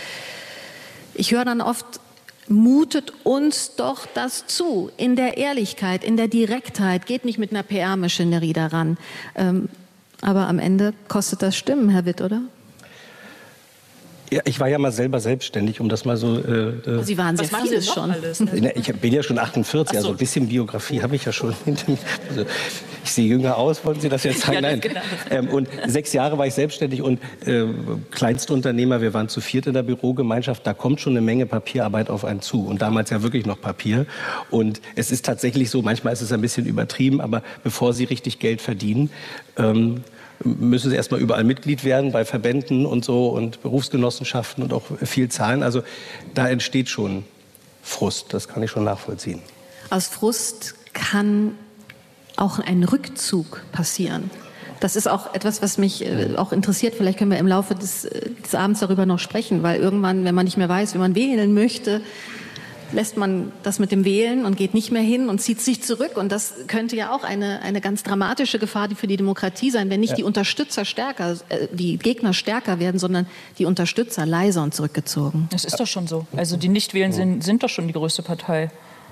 ich höre dann oft, mutet uns doch das zu, in der Ehrlichkeit, in der Direktheit, geht nicht mit einer P R-Maschinerie daran. Ähm, aber am Ende kostet das Stimmen, Herr Witt, oder?
Ja, ich war ja mal selber selbstständig, um das mal so... Äh,
Sie waren sehr vieles schon. Alles,
ne? Ich bin ja schon achtundvierzig, so. Also ein bisschen Biografie habe ich ja schon hinter mir. Also, ich sehe jünger aus, wollten Sie das jetzt sagen? Ja, Nein. Genau. Ähm, und sechs Jahre war ich selbstständig und äh, Kleinstunternehmer, wir waren zu viert in der Bürogemeinschaft, da kommt schon eine Menge Papierarbeit auf einen zu. Und damals ja wirklich noch Papier. Und es ist tatsächlich so, manchmal ist es ein bisschen übertrieben, aber bevor Sie richtig Geld verdienen... Ähm, müssen sie erstmal überall Mitglied werden, bei Verbänden und so und Berufsgenossenschaften und auch viel zahlen. Also da entsteht schon Frust, das kann ich schon nachvollziehen.
Aus Frust kann auch ein Rückzug passieren. Das ist auch etwas, was mich äh, auch interessiert. Vielleicht können wir im Laufe des, äh, des Abends darüber noch sprechen, weil irgendwann, wenn man nicht mehr weiß, wie man wählen möchte, lässt man das mit dem Wählen und geht nicht mehr hin und zieht sich zurück. Und das könnte ja auch eine, eine ganz dramatische Gefahr für die Demokratie sein, wenn nicht ja. die Unterstützer stärker, äh, die Gegner stärker werden, sondern die Unterstützer leiser und zurückgezogen.
Das ist doch schon so. Also die Nichtwählen sind, sind doch schon die größte Partei.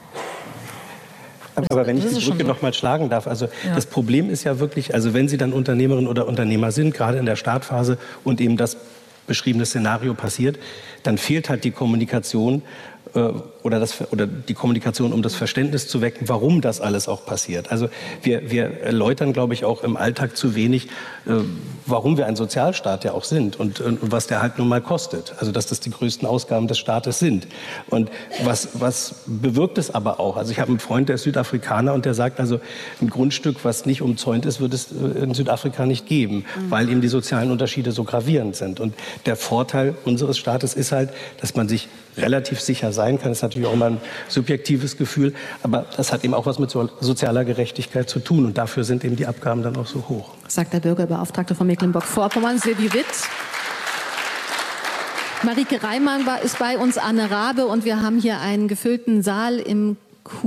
Aber das, wenn ich die Brücke so. noch mal schlagen darf, also ja. das Problem ist ja wirklich, also wenn Sie dann Unternehmerin oder Unternehmer sind, gerade in der Startphase und eben das beschriebene Szenario passiert, dann fehlt halt die Kommunikation oder, das, oder die Kommunikation, um das Verständnis zu wecken, warum das alles auch passiert. Also wir, wir erläutern, glaube ich, auch im Alltag zu wenig, äh, warum wir ein Sozialstaat ja auch sind und, und was der halt nun mal kostet. Also dass das die größten Ausgaben des Staates sind. Und was, was bewirkt es aber auch? Also ich habe einen Freund, der ist Südafrikaner und der sagt, also ein Grundstück, was nicht umzäunt ist, wird es in Südafrika nicht geben, mhm. weil eben die sozialen Unterschiede so gravierend sind. Und der Vorteil unseres Staates ist halt, dass man sich relativ sicher sein kann. Das ist natürlich auch immer ein subjektives Gefühl, aber das hat eben auch was mit so sozialer Gerechtigkeit zu tun und dafür sind eben die Abgaben dann auch so hoch.
Sagt der Bürgerbeauftragte von Mecklenburg-Vorpommern, Silvi Witt. Marike Reimann war, ist bei uns, Anne Rabe, und wir haben hier einen gefüllten Saal im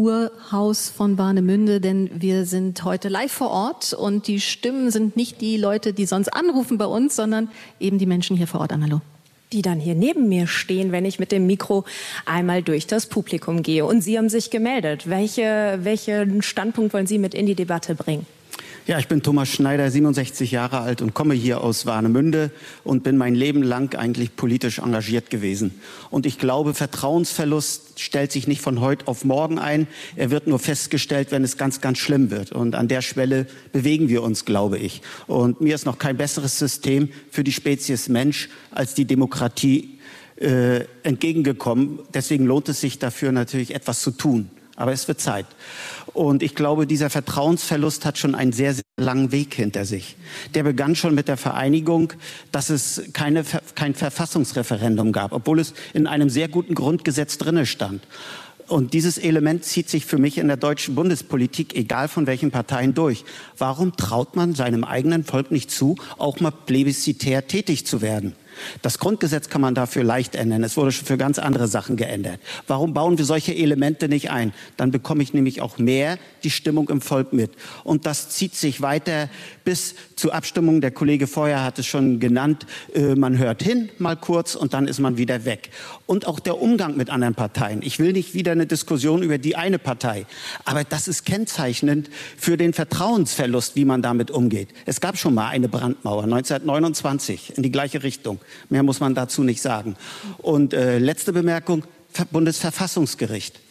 Kurhaus von Warnemünde, denn wir sind heute live vor Ort und die Stimmen sind nicht die Leute, die sonst anrufen bei uns, sondern eben die Menschen hier vor Ort. Annalo.
Die dann hier neben mir stehen, wenn ich mit dem Mikro einmal durch das Publikum gehe. Und Sie haben sich gemeldet. Welche, welchen Standpunkt wollen Sie mit in die Debatte bringen?
Ja, ich bin Thomas Schneider, siebenundsechzig Jahre alt und komme hier aus Warnemünde und bin mein Leben lang eigentlich politisch engagiert gewesen. Und ich glaube, Vertrauensverlust stellt sich nicht von heute auf morgen ein. Er wird nur festgestellt, wenn es ganz, ganz schlimm wird. Und an der Schwelle bewegen wir uns, glaube ich. Und mir ist noch kein besseres System für die Spezies Mensch als die Demokratie äh, entgegengekommen. Deswegen lohnt es sich dafür natürlich etwas zu tun. Aber es wird Zeit. Und ich glaube, dieser Vertrauensverlust hat schon einen sehr, sehr langen Weg hinter sich. Der begann schon mit der Vereinigung, dass es keine, kein Verfassungsreferendum gab, obwohl es in einem sehr guten Grundgesetz drinne stand. Und dieses Element zieht sich für mich in der deutschen Bundespolitik, egal von welchen Parteien, durch. Warum traut man seinem eigenen Volk nicht zu, auch mal plebiszitär tätig zu werden? Das Grundgesetz kann man dafür leicht ändern. Es wurde schon für ganz andere Sachen geändert. Warum bauen wir solche Elemente nicht ein? Dann bekomme ich nämlich auch mehr die Stimmung im Volk mit. Und das zieht sich weiter bis zur Abstimmung. Der Kollege vorher hat es schon genannt. Äh, man hört hin, mal kurz, und dann ist man wieder weg. Und auch der Umgang mit anderen Parteien. Ich will nicht wieder eine Diskussion über die eine Partei. Aber das ist kennzeichnend für den Vertrauensverlust, wie man damit umgeht. Es gab schon mal eine Brandmauer, neunzehnhundertneunundzwanzig, in die gleiche Richtung. Mehr muss man dazu nicht sagen. Und äh, letzte Bemerkung, Bundesverfassungsgericht.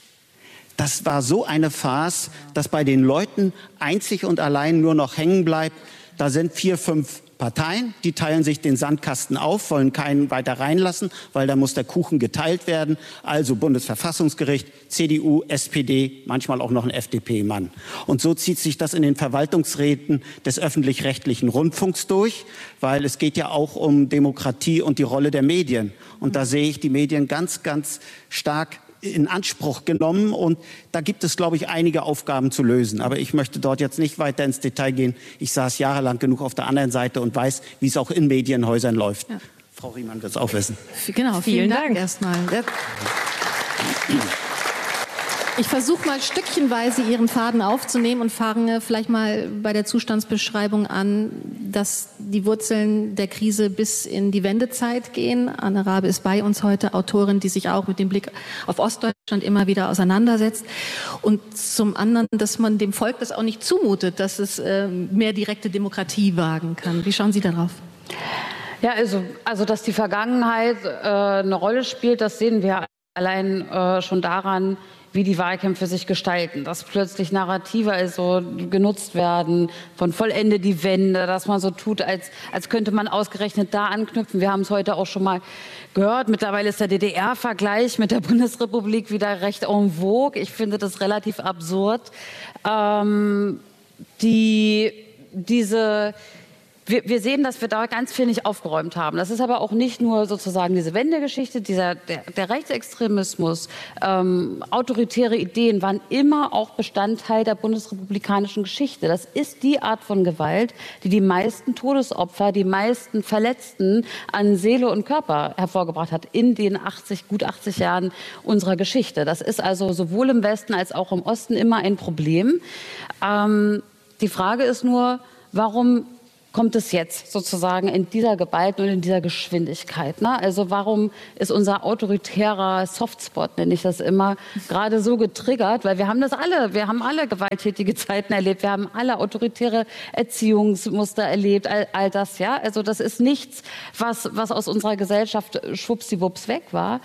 Das war so eine Farce, dass bei den Leuten einzig und allein nur noch hängen bleibt. Da sind vier, fünf Parteien, die teilen sich den Sandkasten auf, wollen keinen weiter reinlassen, weil da muss der Kuchen geteilt werden. Also Bundesverfassungsgericht, C D U, S P D, manchmal auch noch ein F D P-Mann. Und so zieht sich das in den Verwaltungsräten des öffentlich-rechtlichen Rundfunks durch, weil es geht ja auch um Demokratie und die Rolle der Medien. Und da sehe ich die Medien ganz, ganz stark in Anspruch genommen, und da gibt es, glaube ich, einige Aufgaben zu lösen. Aber ich möchte dort jetzt nicht weiter ins Detail gehen. Ich saß jahrelang genug auf der anderen Seite und weiß, wie es auch in Medienhäusern läuft. Ja. Frau Riemann wird es auch wissen.
Genau, vielen, vielen Dank, Dank erstmal. Ich versuche mal stückchenweise Ihren Faden aufzunehmen und fange vielleicht mal bei der Zustandsbeschreibung an, dass die Wurzeln der Krise bis in die Wendezeit gehen. Anne Rabe ist bei uns heute, Autorin, die sich auch mit dem Blick auf Ostdeutschland immer wieder auseinandersetzt. Und zum anderen, dass man dem Volk das auch nicht zumutet, dass es äh, mehr direkte Demokratie wagen kann. Wie schauen Sie darauf?
Ja, also, also dass die Vergangenheit äh, eine Rolle spielt, das sehen wir allein äh, schon daran, wie die Wahlkämpfe sich gestalten, dass plötzlich Narrative also genutzt werden von vollende die Wende, dass man so tut, als, als könnte man ausgerechnet da anknüpfen. Wir haben es heute auch schon mal gehört. Mittlerweile ist der D D R-Vergleich mit der Bundesrepublik wieder recht en vogue. Ich finde das relativ absurd. Ähm, die, diese wir, wir sehen, dass wir da ganz viel nicht aufgeräumt haben. Das ist aber auch nicht nur sozusagen diese Wendegeschichte, dieser, der, der Rechtsextremismus, ähm, autoritäre Ideen waren immer auch Bestandteil der bundesrepublikanischen Geschichte. Das ist die Art von Gewalt, die die meisten Todesopfer, die meisten Verletzten an Seele und Körper hervorgebracht hat in den achtzig, gut achtzig Jahren unserer Geschichte. Das ist also sowohl im Westen als auch im Osten immer ein Problem. Ähm, die Frage ist nur, warum kommt es jetzt sozusagen in dieser Gewalt und in dieser Geschwindigkeit? Ne? Also warum ist unser autoritärer Softspot, nenne ich das immer, gerade so getriggert? Weil wir haben das alle, wir haben alle gewalttätige Zeiten erlebt, wir haben alle autoritäre Erziehungsmuster erlebt, all, all das, ja. Also das ist nichts, was, was aus unserer Gesellschaft schwuppsiwupps weg war.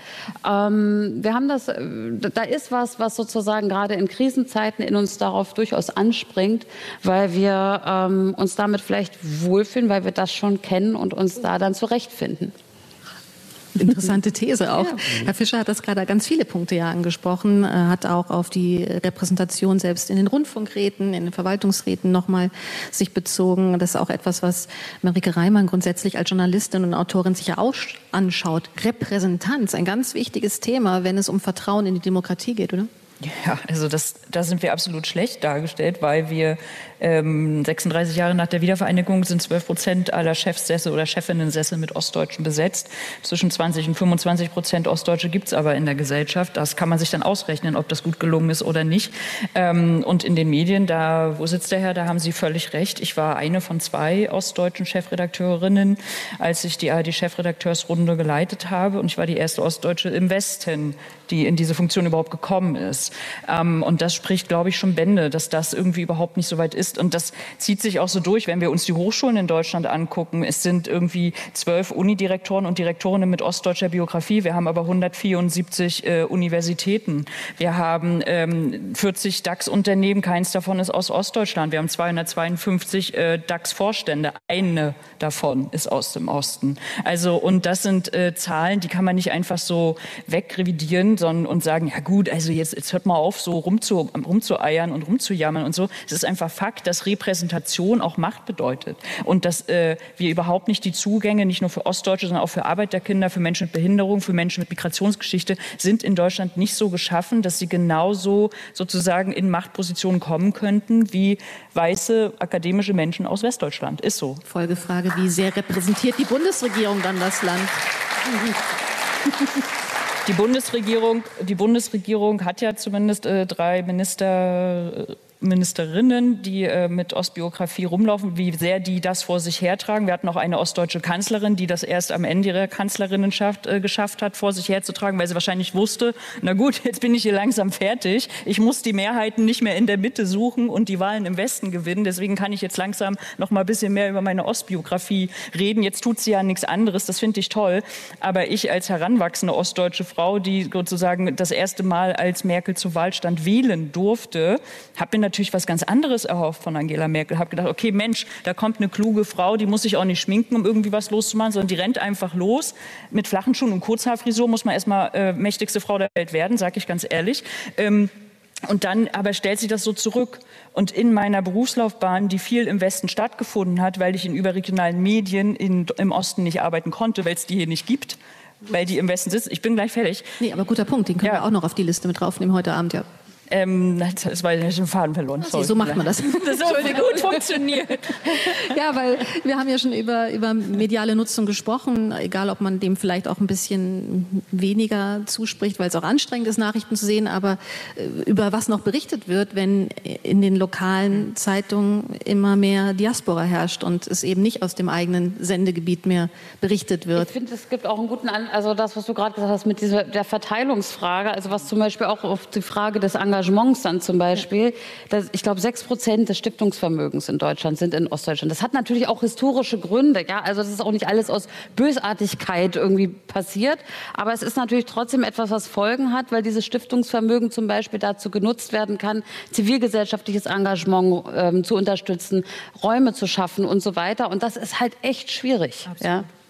Ähm, wir haben das, da ist was, was sozusagen gerade in Krisenzeiten in uns darauf durchaus anspringt, weil wir ähm, uns damit vielleicht wohlfühlen, weil wir das schon kennen und uns da dann zurechtfinden.
Interessante These auch. Ja. Herr Fischer hat das gerade ganz viele Punkte ja angesprochen, hat auch auf die Repräsentation selbst in den Rundfunkräten, in den Verwaltungsräten nochmal sich bezogen. Das ist auch etwas, was Marike Reimann grundsätzlich als Journalistin und Autorin sich ja auch anschaut. Repräsentanz, ein ganz wichtiges Thema, wenn es um Vertrauen in die Demokratie geht, oder?
Ja, also das, da sind wir absolut schlecht dargestellt, weil wir ähm, sechsunddreißig Jahre nach der Wiedervereinigung sind zwölf Prozent aller Chefsessel oder Chefinnensessel mit Ostdeutschen besetzt. Zwischen zwanzig und fünfundzwanzig Prozent Ostdeutsche gibt es aber in der Gesellschaft. Das kann man sich dann ausrechnen, ob das gut gelungen ist oder nicht. Ähm, und in den Medien, da, wo sitzt der Herr, da haben Sie völlig recht. Ich war eine von zwei ostdeutschen Chefredakteurinnen, als ich die A R D-Chefredakteursrunde geleitet habe. Und ich war die erste Ostdeutsche im Westen, die in diese Funktion überhaupt gekommen ist. Ähm, und das spricht, glaube ich, schon Bände, dass das irgendwie überhaupt nicht so weit ist. Und das zieht sich auch so durch, wenn wir uns die Hochschulen in Deutschland angucken. Es sind irgendwie zwölf Unidirektoren und Direktorinnen mit ostdeutscher Biografie. Wir haben aber hundertvierundsiebzig äh, Universitäten. Wir haben ähm, vierzig DAX-Unternehmen, keins davon ist aus Ostdeutschland. Wir haben zweihundertzweiundfünfzig äh, DAX-Vorstände. Eine davon ist aus dem Osten. Also, und das sind äh, Zahlen, die kann man nicht einfach so wegrevidieren, sondern und sagen, ja gut, also jetzt, jetzt hört mal auf, so rumzu, rumzueiern und rumzujammern und so. Es ist einfach Fakt, dass Repräsentation auch Macht bedeutet und dass äh, wir überhaupt nicht die Zugänge, nicht nur für Ostdeutsche, sondern auch für Arbeiterkinder, für Menschen mit Behinderung, für Menschen mit Migrationsgeschichte, sind in Deutschland nicht so geschaffen, dass sie genauso sozusagen in Machtpositionen kommen könnten wie weiße akademische Menschen aus Westdeutschland. Ist so.
Folgefrage, wie sehr repräsentiert die Bundesregierung dann das Land?
Die Bundesregierung, die Bundesregierung hat ja zumindest äh, drei Minister, äh, Ministerinnen, die äh, mit Ostbiografie rumlaufen, wie sehr die das vor sich hertragen. Wir hatten auch eine ostdeutsche Kanzlerin, die das erst am Ende ihrer Kanzlerinnenschaft äh, geschafft hat, vor sich herzutragen, weil sie wahrscheinlich wusste, na gut, jetzt bin ich hier langsam fertig. Ich muss die Mehrheiten nicht mehr in der Mitte suchen und die Wahlen im Westen gewinnen. Deswegen kann ich jetzt langsam noch mal ein bisschen mehr über meine Ostbiografie reden. Jetzt tut sie ja nichts anderes. Das finde ich toll. Aber ich als heranwachsende ostdeutsche Frau, die sozusagen das erste Mal als Merkel zur Wahl stand, wählen durfte, habe mir natürlich was ganz anderes erhofft von Angela Merkel. Habe gedacht, okay, Mensch, da kommt eine kluge Frau, die muss sich auch nicht schminken, um irgendwie was loszumachen, sondern die rennt einfach los. Mit flachen Schuhen und Kurzhaarfrisur muss man erstmal äh, mächtigste Frau der Welt werden, sage ich ganz ehrlich. Ähm, Und dann aber stellt sich das so zurück. Und in meiner Berufslaufbahn, die viel im Westen stattgefunden hat, weil ich in überregionalen Medien in, im Osten nicht arbeiten konnte, weil es die hier nicht gibt, weil die im Westen sitzen. Ich bin gleich fertig.
Nee, aber guter Punkt, den können ja. wir auch noch auf die Liste mit draufnehmen heute Abend, ja.
Ähm, das war ja schon Faden verloren.
Okay, so macht man das.
Das hat gut funktioniert.
Ja, weil wir haben ja schon über, über mediale Nutzung gesprochen, egal ob man dem vielleicht auch ein bisschen weniger zuspricht, weil es auch anstrengend ist, Nachrichten zu sehen, aber über was noch berichtet wird, wenn in den lokalen Zeitungen immer mehr Diaspora herrscht und es eben nicht aus dem eigenen Sendegebiet mehr berichtet wird.
Ich finde, es gibt auch einen guten, An also das, was du gerade gesagt hast mit dieser der Verteilungsfrage, also was zum Beispiel auch auf die Frage des Engagements dann zum Beispiel, dass, ich glaube, sechs Prozent des Stiftungsvermögens in Deutschland sind in Ostdeutschland. Das hat natürlich auch historische Gründe, ja, also das ist auch nicht alles aus Bösartigkeit irgendwie passiert, aber es ist natürlich trotzdem etwas, was Folgen hat, weil dieses Stiftungsvermögen zum Beispiel dazu genutzt werden kann, zivilgesellschaftliches Engagement ähm, zu unterstützen, Räume zu schaffen und so weiter, und das ist halt echt schwierig.
Absolut.
Ja.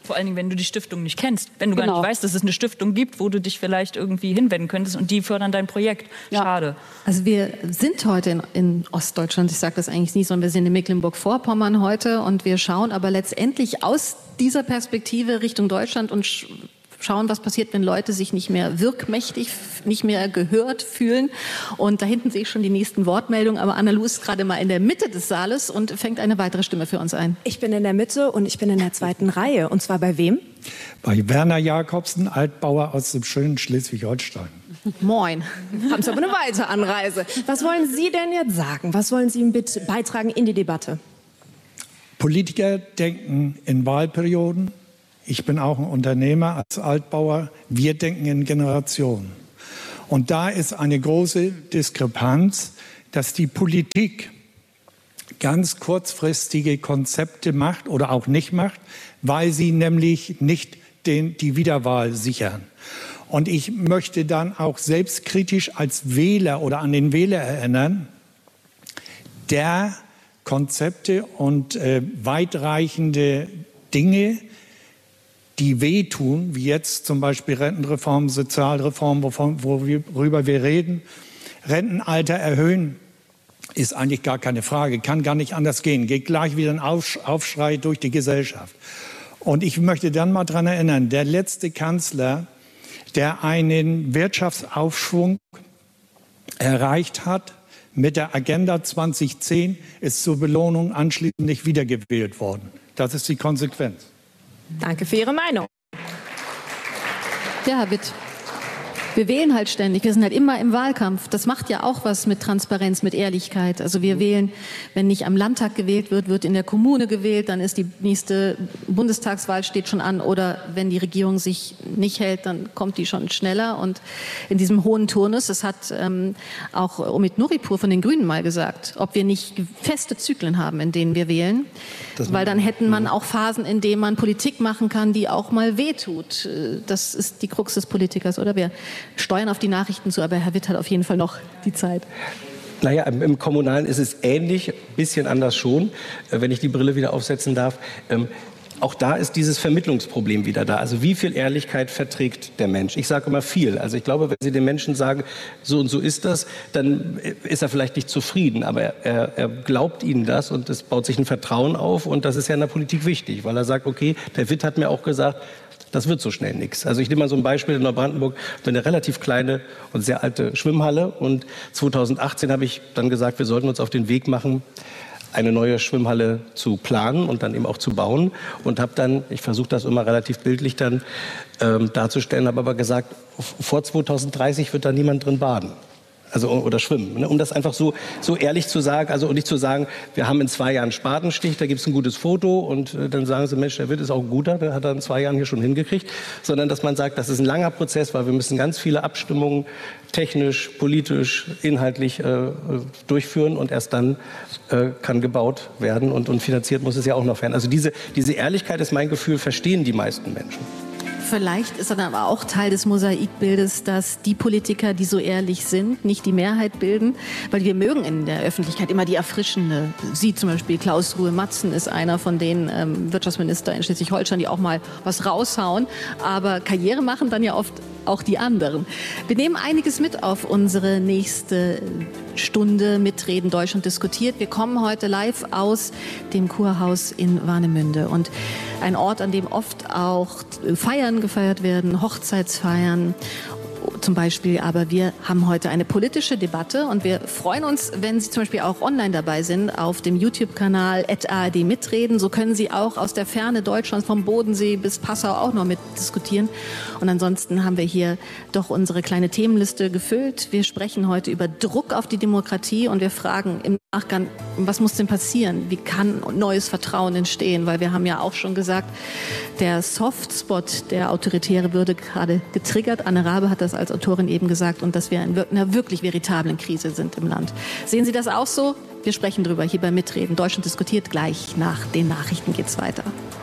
Vor allen Dingen, wenn du die Stiftung nicht kennst. Wenn du
Genau.
gar nicht weißt, dass es eine Stiftung gibt, wo du dich vielleicht irgendwie hinwenden könntest und die fördern dein Projekt. Schade.
Also wir sind heute in, in Ostdeutschland, ich sage das eigentlich nie, sondern wir sind in Mecklenburg-Vorpommern heute und wir schauen aber letztendlich aus dieser Perspektive Richtung Deutschland und sch schauen, was passiert, wenn Leute sich nicht mehr wirkmächtig, nicht mehr gehört fühlen. Und da hinten sehe ich schon die nächsten Wortmeldungen, aber Anna-Lu ist gerade mal in der Mitte des Saales und fängt eine weitere Stimme für uns ein.
Ich bin in der Mitte und ich bin in der zweiten Reihe. Und zwar bei wem?
Bei Werner Jakobsen, Altbauer aus dem schönen Schleswig-Holstein.
Moin. Haben Sie aber eine weitere Anreise. Was wollen Sie denn jetzt sagen? Was wollen Sie mit beitragen in die Debatte?
Politiker denken in Wahlperioden. Ich bin auch ein Unternehmer als Altbauer. Wir denken in Generationen. Und da ist eine große Diskrepanz, dass die Politik ganz kurzfristige Konzepte macht oder auch nicht macht, weil sie nämlich nicht den, die Wiederwahl sichern. Und ich möchte dann auch selbstkritisch als Wähler oder an den Wähler erinnern, der Konzepte und äh, weitreichende Dinge, die wehtun, wie jetzt zum Beispiel Rentenreform, Sozialreform, wovon, worüber wir reden. Rentenalter erhöhen ist eigentlich gar keine Frage, kann gar nicht anders gehen, geht gleich wieder ein Aufschrei durch die Gesellschaft. Und ich möchte dann mal daran erinnern, der letzte Kanzler, der einen Wirtschaftsaufschwung erreicht hat mit der Agenda zwanzig zehn, ist zur Belohnung anschließend nicht wiedergewählt worden. Das ist die Konsequenz.
Danke für Ihre Meinung.
Ja, Herr Witt. Wir wählen halt ständig, wir sind halt immer im Wahlkampf. Das macht ja auch was mit Transparenz, mit Ehrlichkeit. Also wir wählen, wenn nicht am Landtag gewählt wird, wird in der Kommune gewählt, dann ist die nächste Bundestagswahl steht schon an oder wenn die Regierung sich nicht hält, dann kommt die schon schneller. Und in diesem hohen Turnus, das hat ähm, auch Omid Nuripur von den Grünen mal gesagt, ob wir nicht feste Zyklen haben, in denen wir wählen, das weil dann hätten man auch Phasen, in denen man Politik machen kann, die auch mal wehtut. Das ist die Krux des Politikers, oder wer? Steuern auf die Nachrichten zu, aber Herr Witt hat auf jeden Fall noch die Zeit.
Naja, im Kommunalen ist es ähnlich, ein bisschen anders schon, wenn ich die Brille wieder aufsetzen darf. Ähm, auch da ist dieses Vermittlungsproblem wieder da. Also wie viel Ehrlichkeit verträgt der Mensch? Ich sage immer viel. Also ich glaube, wenn Sie den Menschen sagen, so und so ist das, dann ist er vielleicht nicht zufrieden. Aber er, er glaubt Ihnen das und es baut sich ein Vertrauen auf. Und das ist ja in der Politik wichtig, weil er sagt, okay, der Witt hat mir auch gesagt, das wird so schnell nichts. Also ich nehme mal so ein Beispiel in Neubrandenburg, eine relativ kleine und sehr alte Schwimmhalle. Und zweitausendachtzehn habe ich dann gesagt, wir sollten uns auf den Weg machen, eine neue Schwimmhalle zu planen und dann eben auch zu bauen. Und habe dann, ich versuche das immer relativ bildlich dann ähm, darzustellen, habe aber gesagt, vor zweitausenddreißig wird da niemand drin baden. Also, oder schwimmen, ne? Um das einfach so, so ehrlich zu sagen, also und nicht zu sagen, wir haben in zwei Jahren Spatenstich, da gibt es ein gutes Foto und äh, dann sagen sie, Mensch, der Witt ist auch ein guter, der hat er in zwei Jahren hier schon hingekriegt, sondern dass man sagt, das ist ein langer Prozess, weil wir müssen ganz viele Abstimmungen technisch, politisch, inhaltlich äh, durchführen und erst dann äh, kann gebaut werden und, und finanziert muss es ja auch noch werden. Also diese, diese Ehrlichkeit ist mein Gefühl, verstehen die meisten Menschen.
Vielleicht ist dann aber auch Teil des Mosaikbildes, dass die Politiker, die so ehrlich sind, nicht die Mehrheit bilden, weil wir mögen in der Öffentlichkeit immer die erfrischende. Sie zum Beispiel, Klaus Ruhe-Matzen ist einer von den ähm, Wirtschaftsministern in Schleswig-Holstein, die auch mal was raushauen, aber Karriere machen dann ja oft auch die anderen. Wir nehmen einiges mit auf unsere nächste Stunde Mitreden Deutschland diskutiert. Wir kommen heute live aus dem Kurhaus in Warnemünde und ein Ort, an dem oft auch Feiern gefeiert werden, Hochzeitsfeiern zum Beispiel. Aber wir haben heute eine politische Debatte und wir freuen uns, wenn Sie zum Beispiel auch online dabei sind auf dem YouTube-Kanal at A R D mitreden. So können Sie auch aus der Ferne Deutschlands vom Bodensee bis Passau auch noch mitdiskutieren. Und ansonsten haben wir hier doch unsere kleine Themenliste gefüllt. Wir sprechen heute über Druck auf die Demokratie und wir fragen im Nachgang, was muss denn passieren? Wie kann neues Vertrauen entstehen? Weil wir haben ja auch schon gesagt, der Softspot der Autoritäre würde gerade getriggert. Anne Rabe hat das als Autorin eben gesagt und dass wir in einer wirklich veritablen Krise sind im Land. Sehen Sie das auch so? Wir sprechen drüber hier bei Mitreden. Deutschland diskutiert. Gleich nach den Nachrichten geht's weiter.